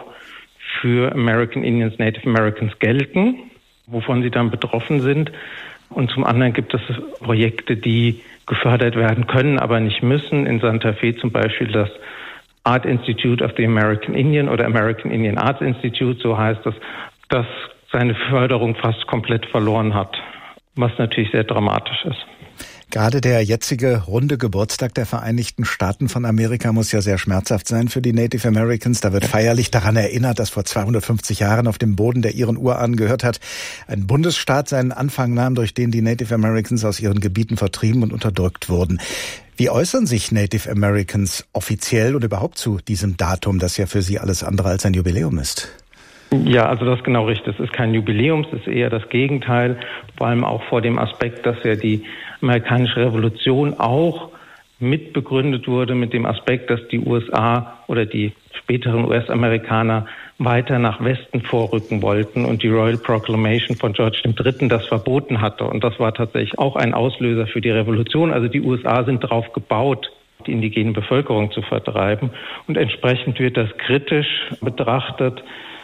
für American Indians, Native Americans gelten, wovon sie dann betroffen sind. Und zum anderen gibt es Projekte, die gefördert werden können, aber nicht müssen. In Santa Fe zum Beispiel das Art Institute of the American Indian oder American Indian Arts Institute, so heißt es, das seine Förderung fast komplett verloren hat, was natürlich sehr dramatisch ist. Gerade der jetzige runde Geburtstag der Vereinigten Staaten von Amerika muss ja sehr schmerzhaft sein für die Native Americans. Da wird feierlich daran erinnert, dass vor zweihundertfünfzig Jahren auf dem Boden, der ihren Urahnen gehört hat, ein Bundesstaat seinen Anfang nahm, durch den die Native Americans aus ihren Gebieten vertrieben und unterdrückt wurden. Wie äußern sich Native Americans offiziell und überhaupt zu diesem Datum, das ja für sie alles andere als ein Jubiläum ist? Ja, also das ist genau richtig. Es ist kein Jubiläum, es ist eher das Gegenteil, vor allem auch vor dem Aspekt, dass ja die amerikanische Revolution auch mitbegründet wurde mit dem Aspekt, dass die U S A oder die späteren U S-Amerikaner weiter nach Westen vorrücken wollten und die Royal Proclamation von George der Dritte das verboten hatte. Und das war tatsächlich auch ein Auslöser für die Revolution. Also die U S A sind darauf gebaut, die indigene Bevölkerung zu vertreiben. Und entsprechend wird das kritisch betrachtet.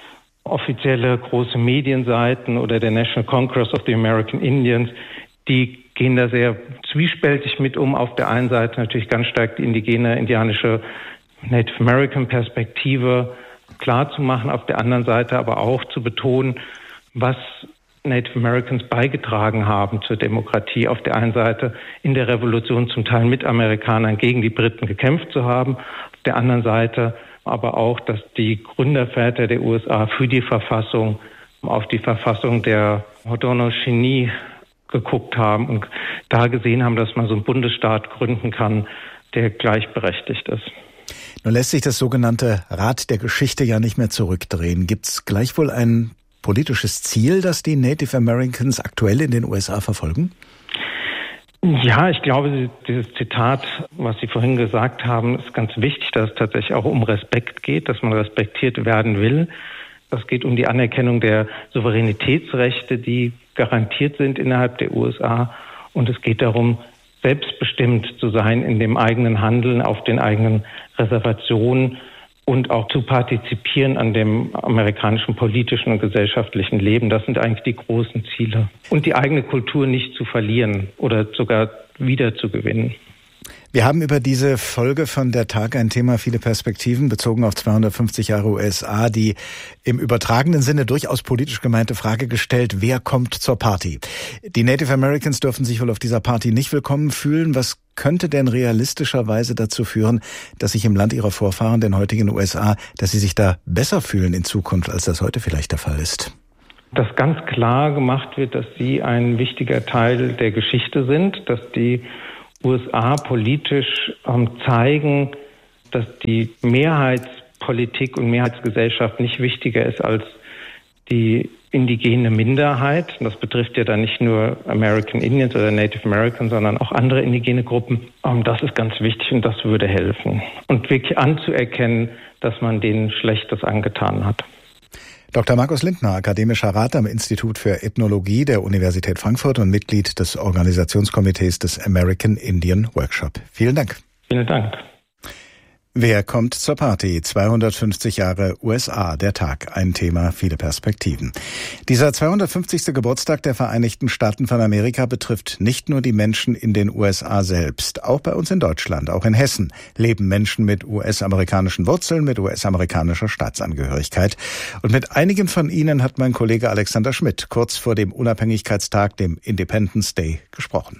Offizielle große Medienseiten oder der National Congress of the American Indians, die gehen da sehr zwiespältig mit um. Auf der einen Seite natürlich ganz stark die indigene, indianische Native American Perspektive klar zu machen, auf der anderen Seite aber auch zu betonen, was Native Americans beigetragen haben zur Demokratie. Auf der einen Seite in der Revolution zum Teil mit Amerikanern gegen die Briten gekämpft zu haben, auf der anderen Seite aber auch, dass die Gründerväter der U S A für die Verfassung, auf die Verfassung der Haudenosaunee geguckt haben und da gesehen haben, dass man so einen Bundesstaat gründen kann, der gleichberechtigt ist. Nun lässt sich das sogenannte Rad der Geschichte ja nicht mehr zurückdrehen. Gibt es gleichwohl ein politisches Ziel, das die Native Americans aktuell in den U S A verfolgen? Ja, ich glaube, dieses Zitat, was Sie vorhin gesagt haben, ist ganz wichtig, dass es tatsächlich auch um Respekt geht, dass man respektiert werden will. Es geht um die Anerkennung der Souveränitätsrechte, die garantiert sind innerhalb der U S A. Und es geht darum, selbstbestimmt zu sein in dem eigenen Handeln, auf den eigenen Reservationen und auch zu partizipieren an dem amerikanischen politischen und gesellschaftlichen Leben. Das sind eigentlich die großen Ziele. Und die eigene Kultur nicht zu verlieren oder sogar wieder zu gewinnen. Wir haben über diese Folge von Der Tag ein Thema, viele Perspektiven, bezogen auf zweihundertfünfzig Jahre U S A, die im übertragenen Sinne durchaus politisch gemeinte Frage gestellt, wer kommt zur Party? Die Native Americans dürfen sich wohl auf dieser Party nicht willkommen fühlen. Was könnte denn realistischerweise dazu führen, dass sich im Land ihrer Vorfahren, den heutigen U S A, dass sie sich da besser fühlen in Zukunft, als das heute vielleicht der Fall ist? Dass ganz klar gemacht wird, dass sie ein wichtiger Teil der Geschichte sind, dass die U S A politisch ähm, zeigen, dass die Mehrheitspolitik und Mehrheitsgesellschaft nicht wichtiger ist als die indigene Minderheit. Das betrifft ja dann nicht nur American Indians oder Native Americans, sondern auch andere indigene Gruppen. Ähm, das ist ganz wichtig und das würde helfen. Und wirklich anzuerkennen, dass man denen Schlechtes angetan hat. Doktor Markus Lindner, akademischer Rat am Institut für Ethnologie der Universität Frankfurt und Mitglied des Organisationskomitees des American Indian Workshop. Vielen Dank. Vielen Dank. Wer kommt zur Party? zweihundertfünfzig Jahre U S A, der Tag. Ein Thema, viele Perspektiven. Dieser zweihundertfünfzigste Geburtstag der Vereinigten Staaten von Amerika betrifft nicht nur die Menschen in den U S A selbst. Auch bei uns in Deutschland, auch in Hessen, leben Menschen mit U S-amerikanischen Wurzeln, mit U S-amerikanischer Staatsangehörigkeit. Und mit einigen von ihnen hat mein Kollege Alexander Schmidt kurz vor dem Unabhängigkeitstag, dem Independence Day, gesprochen.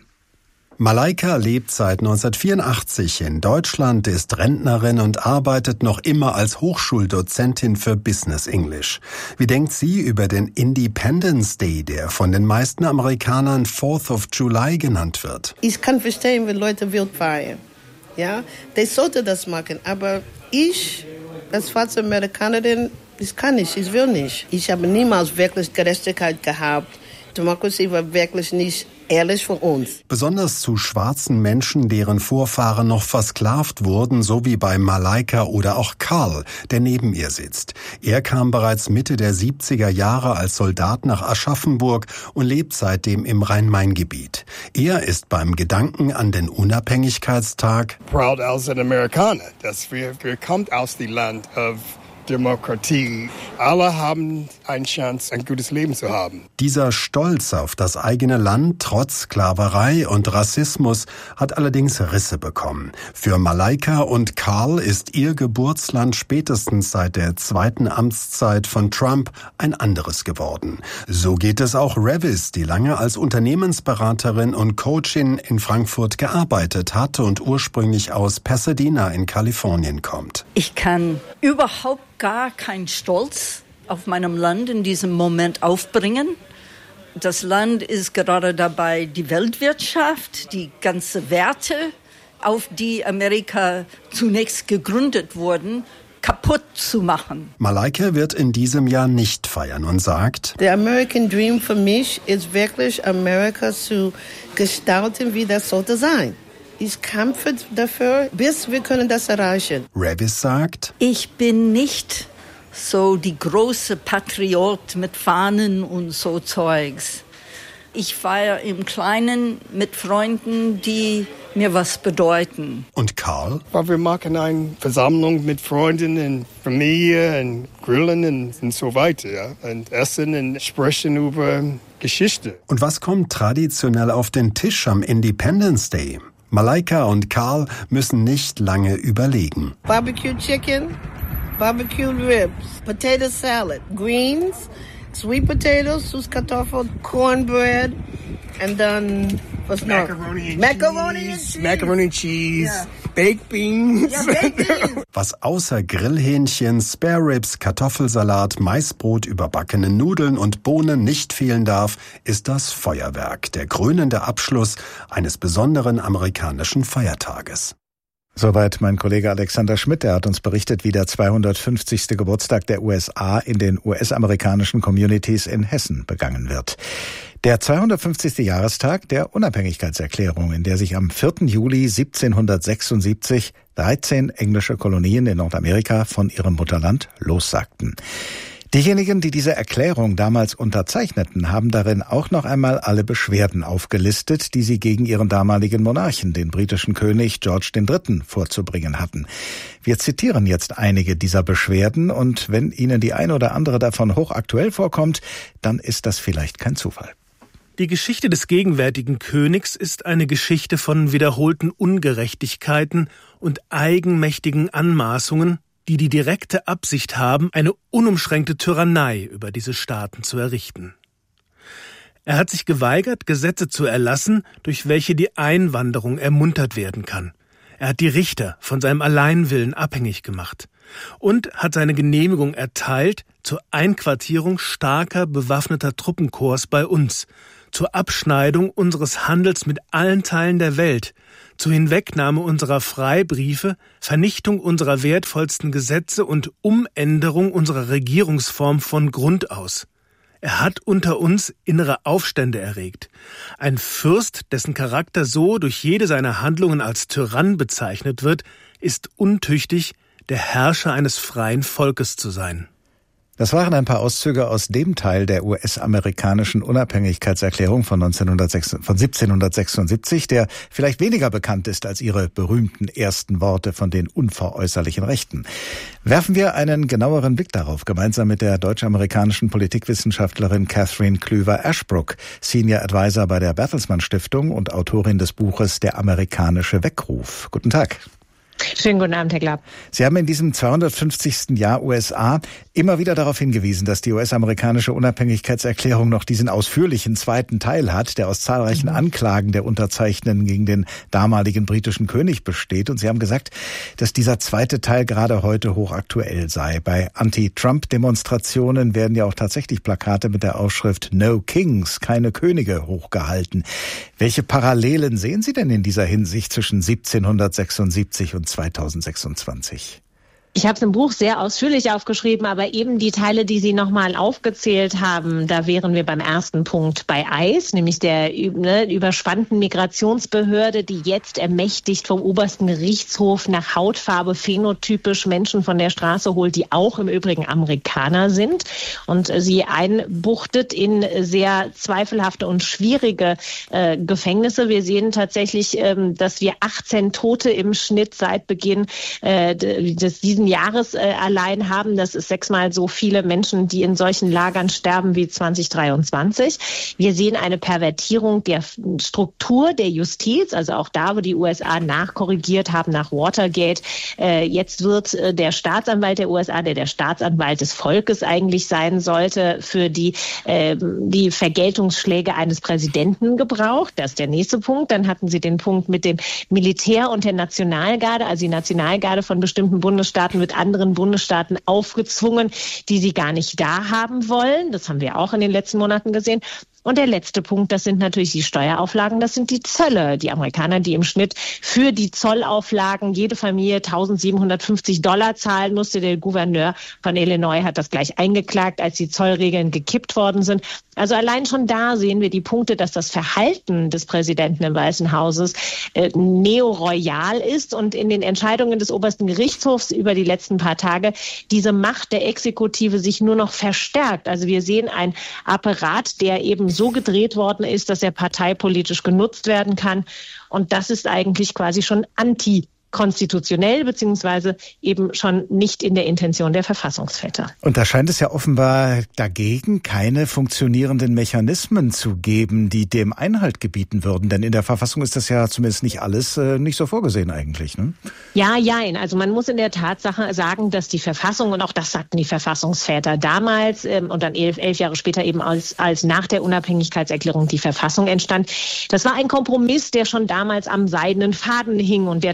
Malaika lebt seit neunzehnhundertvierundachtzig in Deutschland, ist Rentnerin und arbeitet noch immer als Hochschuldozentin für Business English. Wie denkt sie über den Independence Day, der von den meisten Amerikanern Fourth of July genannt wird? Ich kann verstehen, wenn Leute wild feiern. Ja, die sollten das machen, aber ich, als schwarze Amerikanerin, das kann ich, ich will nicht. Ich habe niemals wirklich Gerechtigkeit gehabt. Demokratie war wirklich nicht ehrlich für uns. Besonders zu schwarzen Menschen, deren Vorfahren noch versklavt wurden, so wie bei Malaika oder auch Carl, der neben ihr sitzt. Er kam bereits Mitte der siebziger Jahre als Soldat nach Aschaffenburg und lebt seitdem im Rhein-Main-Gebiet. Er ist beim Gedanken an den Unabhängigkeitstag proud als ein Amerikaner, dass wir, wir kommt aus dem Land of Demokratie. Alle haben eine Chance, ein gutes Leben zu haben. Dieser Stolz auf das eigene Land, trotz Sklaverei und Rassismus, hat allerdings Risse bekommen. Für Malaika und Carl ist ihr Geburtsland spätestens seit der zweiten Amtszeit von Trump ein anderes geworden. So geht es auch Revis, die lange als Unternehmensberaterin und Coachin in Frankfurt gearbeitet hat und ursprünglich aus Pasadena in Kalifornien kommt. Ich kann überhaupt gar keinen Stolz auf meinem Land in diesem Moment aufbringen. Das Land ist gerade dabei, die Weltwirtschaft, die ganzen Werte, auf die Amerika zunächst gegründet wurden, kaputt zu machen. Malaika wird in diesem Jahr nicht feiern und sagt: Der American Dream für mich ist wirklich, Amerika zu gestalten, wie das sollte sein. Ich kämpfe dafür, bis wir können das erreichen. Revis sagt: Ich bin nicht so die große Patriot mit Fahnen und so Zeugs. Ich feiere im Kleinen mit Freunden, die mir was bedeuten. Und Carl? Weil wir machen eine Versammlung mit Freunden und Familie und grillen und, und so weiter. Ja? Und essen und sprechen über Geschichte. Und was kommt traditionell auf den Tisch am Independence Day? Malaika und Carl müssen nicht lange überlegen. Barbecue Chicken, Barbecue Ribs, Potato Salad, Greens, Sweet Potatoes, Süßkartoffeln, Cornbread, and then was noch? Macaroni, Macaroni and cheese, Macaroni and Cheese, yeah. Baked Beans. Ja, Baked Beans. Was außer Grillhähnchen, Spare Ribs, Kartoffelsalat, Maisbrot, überbackene Nudeln und Bohnen nicht fehlen darf, ist das Feuerwerk, der krönende Abschluss eines besonderen amerikanischen Feiertages. Soweit mein Kollege Alexander Schmidt. Er hat uns berichtet, wie der zweihundertfünfzigste Geburtstag der U S A in den U S-amerikanischen Communities in Hessen begangen wird. Der zweihundertfünfzigste Jahrestag der Unabhängigkeitserklärung, in der sich am vierten Juli siebzehnhundertsechsundsiebzig dreizehn englische Kolonien in Nordamerika von ihrem Mutterland lossagten. Diejenigen, die diese Erklärung damals unterzeichneten, haben darin auch noch einmal alle Beschwerden aufgelistet, die sie gegen ihren damaligen Monarchen, den britischen König George der Dritte, vorzubringen hatten. Wir zitieren jetzt einige dieser Beschwerden und wenn Ihnen die eine oder andere davon hochaktuell vorkommt, dann ist das vielleicht kein Zufall. Die Geschichte des gegenwärtigen Königs ist eine Geschichte von wiederholten Ungerechtigkeiten und eigenmächtigen Anmaßungen, die die direkte Absicht haben, eine unumschränkte Tyrannei über diese Staaten zu errichten. Er hat sich geweigert, Gesetze zu erlassen, durch welche die Einwanderung ermuntert werden kann. Er hat die Richter von seinem Alleinwillen abhängig gemacht und hat seine Genehmigung erteilt zur Einquartierung starker bewaffneter Truppenkorps bei uns, zur Abschneidung unseres Handels mit allen Teilen der Welt, zur Hinwegnahme unserer Freibriefe, Vernichtung unserer wertvollsten Gesetze und Umänderung unserer Regierungsform von Grund aus. Er hat unter uns innere Aufstände erregt. Ein Fürst, dessen Charakter so durch jede seiner Handlungen als Tyrann bezeichnet wird, ist untüchtig, der Herrscher eines freien Volkes zu sein. Das waren ein paar Auszüge aus dem Teil der U S-amerikanischen Unabhängigkeitserklärung von, von siebzehnhundertsechsundsiebzig, der vielleicht weniger bekannt ist als ihre berühmten ersten Worte von den unveräußerlichen Rechten. Werfen wir einen genaueren Blick darauf, gemeinsam mit der deutsch-amerikanischen Politikwissenschaftlerin Catherine Klüver-Ashbrook, Senior Advisor bei der Bertelsmann Stiftung und Autorin des Buches Der amerikanische Weckruf. Guten Tag. Schönen guten Abend, Herr Glapp. Sie haben in diesem zweihundertfünfzigsten Jahr U S A immer wieder darauf hingewiesen, dass die U S-amerikanische Unabhängigkeitserklärung noch diesen ausführlichen zweiten Teil hat, der aus zahlreichen mhm. Anklagen der Unterzeichnenden gegen den damaligen britischen König besteht. Und Sie haben gesagt, dass dieser zweite Teil gerade heute hochaktuell sei. Bei Anti-Trump-Demonstrationen werden ja auch tatsächlich Plakate mit der Aufschrift No Kings, keine Könige, hochgehalten. Welche Parallelen sehen Sie denn in dieser Hinsicht zwischen siebzehnhundertsechsundsiebzig und zweitausendsechsundzwanzig? Ich habe es im Buch sehr ausführlich aufgeschrieben, aber eben die Teile, die Sie nochmal aufgezählt haben, da wären wir beim ersten Punkt bei I C E, nämlich der ne, überspannten Migrationsbehörde, die jetzt ermächtigt vom obersten Gerichtshof nach Hautfarbe phänotypisch Menschen von der Straße holt, die auch im Übrigen Amerikaner sind und sie einbuchtet in sehr zweifelhafte und schwierige äh, Gefängnisse. Wir sehen tatsächlich, ähm, dass wir achtzehn Tote im Schnitt seit Beginn äh, des diesen Jahres äh, allein haben. Das ist sechsmal so viele Menschen, die in solchen Lagern sterben wie zwanzig dreiundzwanzig. Wir sehen eine Pervertierung der Struktur der Justiz, also auch da, wo die U S A nachkorrigiert haben nach Watergate. Äh, jetzt wird äh, der Staatsanwalt der U S A, der der Staatsanwalt des Volkes eigentlich sein sollte, für die, äh, die Vergeltungsschläge eines Präsidenten gebraucht. Das ist der nächste Punkt. Dann hatten Sie den Punkt mit dem Militär und der Nationalgarde, also die Nationalgarde von bestimmten Bundesstaaten mit anderen Bundesstaaten aufgezwungen, die sie gar nicht da haben wollen. Das haben wir auch in den letzten Monaten gesehen. Und der letzte Punkt, das sind natürlich die Steuerauflagen, das sind die Zölle. Die Amerikaner, die im Schnitt für die Zollauflagen jede Familie eintausendsiebenhundertfünfzig Dollar zahlen musste. Der Gouverneur von Illinois hat das gleich eingeklagt, als die Zollregeln gekippt worden sind. Also allein schon da sehen wir die Punkte, dass das Verhalten des Präsidenten im Weißen Hauses äh, neoroyal ist und in den Entscheidungen des obersten Gerichtshofs über die letzten paar Tage diese Macht der Exekutive sich nur noch verstärkt. Also wir sehen einen Apparat, der eben so gedreht worden ist, dass er parteipolitisch genutzt werden kann. Und das ist eigentlich quasi schon anti konstitutionell, beziehungsweise eben schon nicht in der Intention der Verfassungsväter. Und da scheint es ja offenbar dagegen keine funktionierenden Mechanismen zu geben, die dem Einhalt gebieten würden. Denn in der Verfassung ist das ja zumindest nicht alles äh, nicht so vorgesehen eigentlich, ne? Ja, jein. Also man muss in der Tatsache sagen, dass die Verfassung, und auch das sagten die Verfassungsväter damals ähm, und dann elf, elf Jahre später eben als, als nach der Unabhängigkeitserklärung die Verfassung entstand, das war ein Kompromiss, der schon damals am seidenen Faden hing und der tatsächlich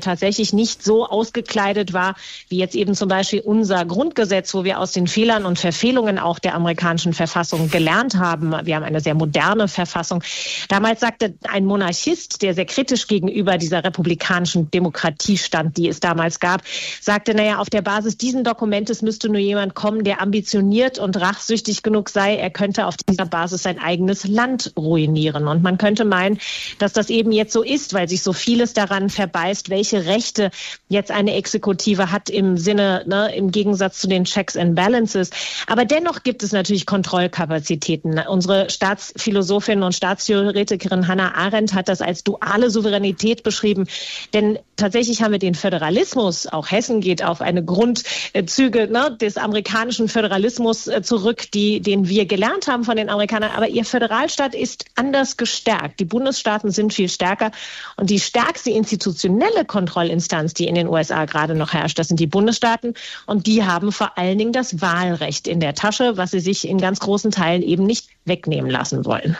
tatsächlich nicht so ausgekleidet war, wie jetzt eben zum Beispiel unser Grundgesetz, wo wir aus den Fehlern und Verfehlungen auch der amerikanischen Verfassung gelernt haben. Wir haben eine sehr moderne Verfassung. Damals sagte ein Monarchist, der sehr kritisch gegenüber dieser republikanischen Demokratie stand, die es damals gab, sagte, naja, auf der Basis dieses Dokumentes müsste nur jemand kommen, der ambitioniert und rachsüchtig genug sei. Er könnte auf dieser Basis sein eigenes Land ruinieren. Und man könnte meinen, dass das eben jetzt so ist, weil sich so vieles daran verbeißt, welche Rechte jetzt eine Exekutive hat im Sinne, ne, im Gegensatz zu den Checks and Balances. Aber dennoch gibt es natürlich Kontrollkapazitäten. Unsere Staatsphilosophin und Staatstheoretikerin Hannah Arendt hat das als duale Souveränität beschrieben. Denn tatsächlich haben wir den Föderalismus, auch Hessen geht auf eine Grundzüge ne, des amerikanischen Föderalismus zurück, die, den wir gelernt haben von den Amerikanern. Aber ihr Föderalstaat ist anders gestärkt. Die Bundesstaaten sind viel stärker. Und die stärkste institutionelle Kontrollinstanz, die in den U S A gerade noch herrscht, das sind die Bundesstaaten. Und die haben vor allen Dingen das Wahlrecht in der Tasche, was sie sich in ganz großen Teilen eben nicht wegnehmen lassen wollen.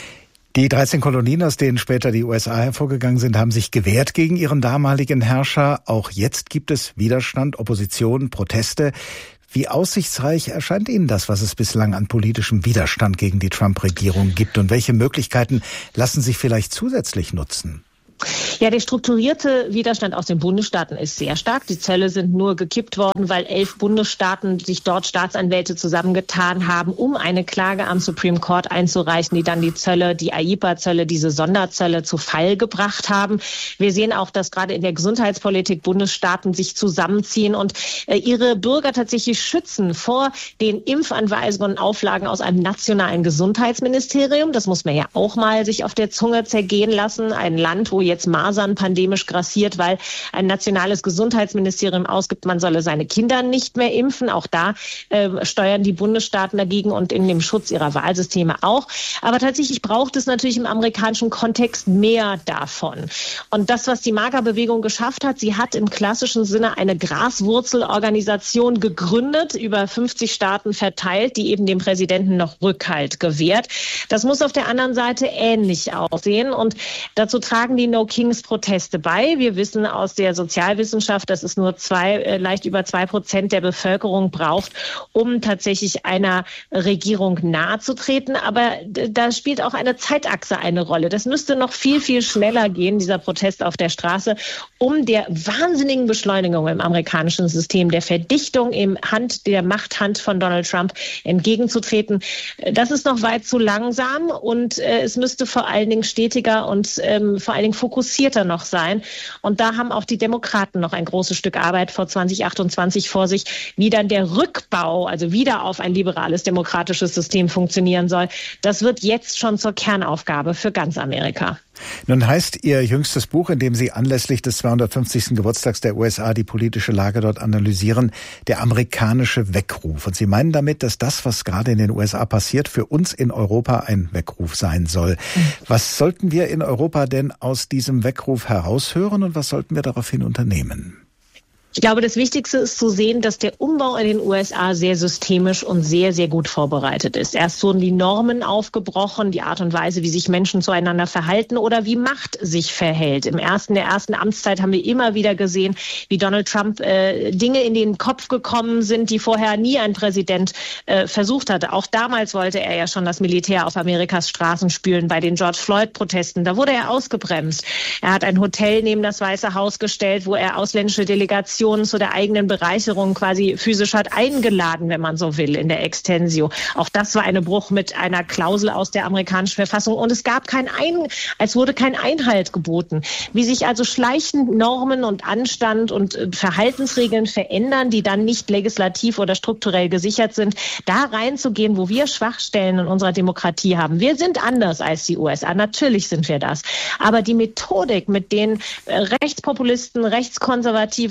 Die dreizehn Kolonien, aus denen später die U S A hervorgegangen sind, haben sich gewehrt gegen ihren damaligen Herrscher. Auch jetzt gibt es Widerstand, Opposition, Proteste. Wie aussichtsreich erscheint Ihnen das, was es bislang an politischem Widerstand gegen die Trump-Regierung gibt? Und welche Möglichkeiten lassen sich vielleicht zusätzlich nutzen? Ja, der strukturierte Widerstand aus den Bundesstaaten ist sehr stark. Die Zölle sind nur gekippt worden, weil elf Bundesstaaten sich dort Staatsanwälte zusammengetan haben, um eine Klage am Supreme Court einzureichen, die dann die Zölle, die A I P A-Zölle, diese Sonderzölle zu Fall gebracht haben. Wir sehen auch, dass gerade in der Gesundheitspolitik Bundesstaaten sich zusammenziehen und äh, ihre Bürger tatsächlich schützen vor den Impfanweisungen und Auflagen aus einem nationalen Gesundheitsministerium. Das muss man ja auch mal sich auf der Zunge zergehen lassen. Ein Land, wo jetzt Masern pandemisch grassiert, weil ein nationales Gesundheitsministerium ausgibt, man solle seine Kinder nicht mehr impfen. Auch da äh, steuern die Bundesstaaten dagegen und in dem Schutz ihrer Wahlsysteme auch. Aber tatsächlich braucht es natürlich im amerikanischen Kontext mehr davon. Und das, was die MAGA-Bewegung geschafft hat, sie hat im klassischen Sinne eine Graswurzelorganisation gegründet, über fünfzig Staaten verteilt, die eben dem Präsidenten noch Rückhalt gewährt. Das muss auf der anderen Seite ähnlich aussehen. Und dazu tragen die No-Kings-Proteste bei. Wir wissen aus der Sozialwissenschaft, dass es nur zwei, äh, leicht über zwei Prozent der Bevölkerung braucht, um tatsächlich einer Regierung nahezutreten. Aber d- da spielt auch eine Zeitachse eine Rolle. Das müsste noch viel, viel schneller gehen, dieser Protest auf der Straße, um der wahnsinnigen Beschleunigung im amerikanischen System, der Verdichtung im Hand, der Machthand von Donald Trump entgegenzutreten. Das ist noch weit zu langsam und äh, es müsste vor allen Dingen stetiger und ähm, vor allen Dingen fokussierter noch sein. Und da haben auch die Demokraten noch ein großes Stück Arbeit vor zwanzig achtundzwanzig vor sich, wie dann der Rückbau, also wieder auf ein liberales demokratisches System funktionieren soll. Das wird jetzt schon zur Kernaufgabe für ganz Amerika. Nun heißt Ihr jüngstes Buch, in dem Sie anlässlich des zweihundertfünfzigsten Geburtstags der U S A die politische Lage dort analysieren, der amerikanische Weckruf. Und Sie meinen damit, dass das, was gerade in den U S A passiert, für uns in Europa ein Weckruf sein soll. Was sollten wir in Europa denn aus diesem Weckruf heraushören und was sollten wir daraufhin unternehmen? Ich glaube, das Wichtigste ist zu sehen, dass der Umbau in den U S A sehr systemisch und sehr, sehr gut vorbereitet ist. Erst wurden die Normen aufgebrochen, die Art und Weise, wie sich Menschen zueinander verhalten oder wie Macht sich verhält. Im ersten, der ersten Amtszeit haben wir immer wieder gesehen, wie Donald Trump äh, Dinge in den Kopf gekommen sind, die vorher nie ein Präsident äh, versucht hatte. Auch damals wollte er ja schon das Militär auf Amerikas Straßen spülen bei den George Floyd-Protesten. Da wurde er ausgebremst. Er hat ein Hotel neben das Weiße Haus gestellt, wo er ausländische Delegationen zu der eigenen Bereicherung quasi physisch hat eingeladen, wenn man so will, in der Extensio. Auch das war ein Bruch mit einer Klausel aus der amerikanischen Verfassung und es gab kein Ein, als wurde kein Einhalt geboten. Wie sich also schleichend Normen und Anstand und Verhaltensregeln verändern, die dann nicht legislativ oder strukturell gesichert sind, da reinzugehen, wo wir Schwachstellen in unserer Demokratie haben. Wir sind anders als die U S A, natürlich sind wir das. Aber die Methodik, mit denen Rechtspopulisten, Rechtskonservative auch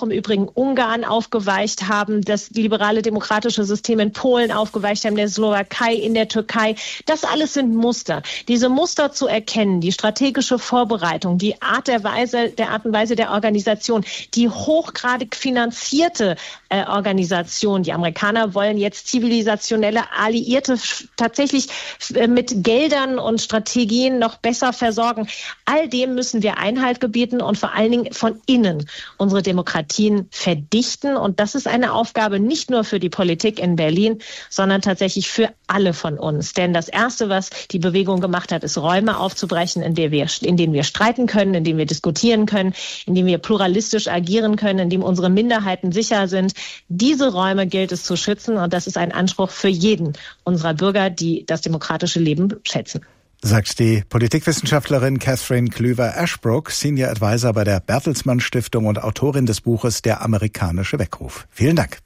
im Übrigen Ungarn aufgeweicht haben, das liberale demokratische System in Polen aufgeweicht haben, der Slowakei, in der Türkei. Das alles sind Muster. Diese Muster zu erkennen, die strategische Vorbereitung, die Art der Weise, der Art und Weise der Organisation, die hochgradig finanzierte äh, Organisation. Die Amerikaner wollen jetzt zivilisationelle Alliierte tatsächlich äh, mit Geldern und Strategien noch besser versorgen. All dem müssen wir Einhalt gebieten und vor allen Dingen von innen unsere Demokratien verdichten. Und das ist eine Aufgabe nicht nur für die Politik in Berlin, sondern tatsächlich für alle von uns. Denn das Erste, was die Bewegung gemacht hat, ist Räume aufzubrechen, in denen wir, in denen wir streiten können, in denen wir diskutieren können, in denen wir pluralistisch agieren können, in denen unsere Minderheiten sicher sind. Diese Räume gilt es zu schützen und das ist ein Anspruch für jeden unserer Bürger, die das demokratische Leben schätzen. Sagt die Politikwissenschaftlerin Catherine Klüver-Ashbrook, Senior Advisor bei der Bertelsmann Stiftung und Autorin des Buches Der amerikanische Weckruf. Vielen Dank.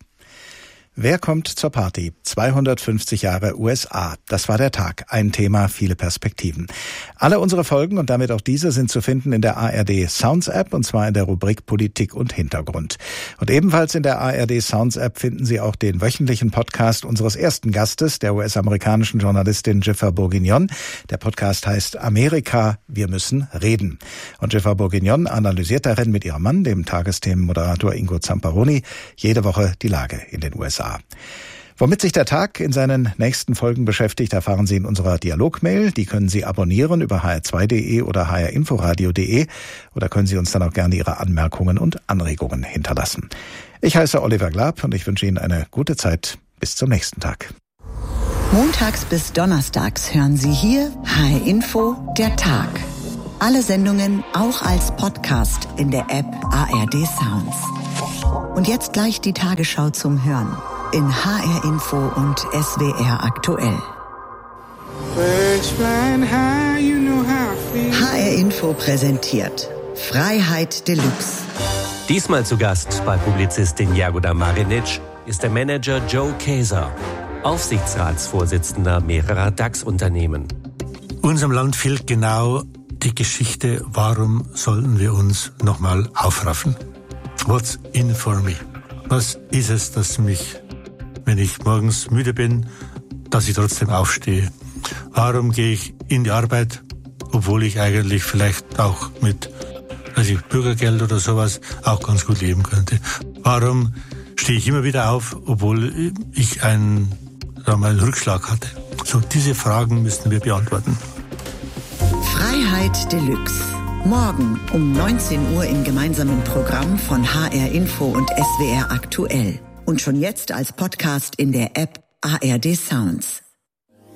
Wer kommt zur Party? zweihundertfünfzig Jahre U S A. Das war der Tag. Ein Thema, viele Perspektiven. Alle unsere Folgen und damit auch diese sind zu finden in der A R D Sounds App und zwar in der Rubrik Politik und Hintergrund. Und ebenfalls in der A R D Sounds App finden Sie auch den wöchentlichen Podcast unseres ersten Gastes, der U S-amerikanischen Journalistin Jiffer Bourguignon. Der Podcast heißt Amerika, wir müssen reden. Und Jiffer Bourguignon analysiert darin mit ihrem Mann, dem Tagesthemenmoderator Ingo Zamparoni, jede Woche die Lage in den U S A. Womit sich der Tag in seinen nächsten Folgen beschäftigt, erfahren Sie in unserer Dialogmail. Die können Sie abonnieren über h r zwei punkt d e oder h r inforadio punkt d e oder können Sie uns dann auch gerne Ihre Anmerkungen und Anregungen hinterlassen. Ich heiße Oliver Glab und ich wünsche Ihnen eine gute Zeit. Bis zum nächsten Tag. Montags bis donnerstags hören Sie hier H R Info, der Tag. Alle Sendungen auch als Podcast in der App A R D Sounds. Und jetzt gleich die Tagesschau zum Hören in H R Info und S W R aktuell. H R Info präsentiert Freiheit Deluxe. Diesmal zu Gast bei Publizistin Jagoda Marinic ist der Manager Joe Kaeser, Aufsichtsratsvorsitzender mehrerer DAX-Unternehmen. Unserem Land fehlt genau die Geschichte, warum sollten wir uns nochmal aufraffen? What's in for me? Was ist es, das mich, wenn ich morgens müde bin, dass ich trotzdem aufstehe? Warum gehe ich in die Arbeit, obwohl ich eigentlich vielleicht auch mit also Bürgergeld oder sowas auch ganz gut leben könnte? Warum stehe ich immer wieder auf, obwohl ich einen, sagen wir mal, einen Rückschlag hatte? So, diese Fragen müssen wir beantworten. Freiheit Deluxe. Morgen um neunzehn Uhr im gemeinsamen Programm von H R Info und S W R aktuell. Und schon jetzt als Podcast in der App A R D Sounds.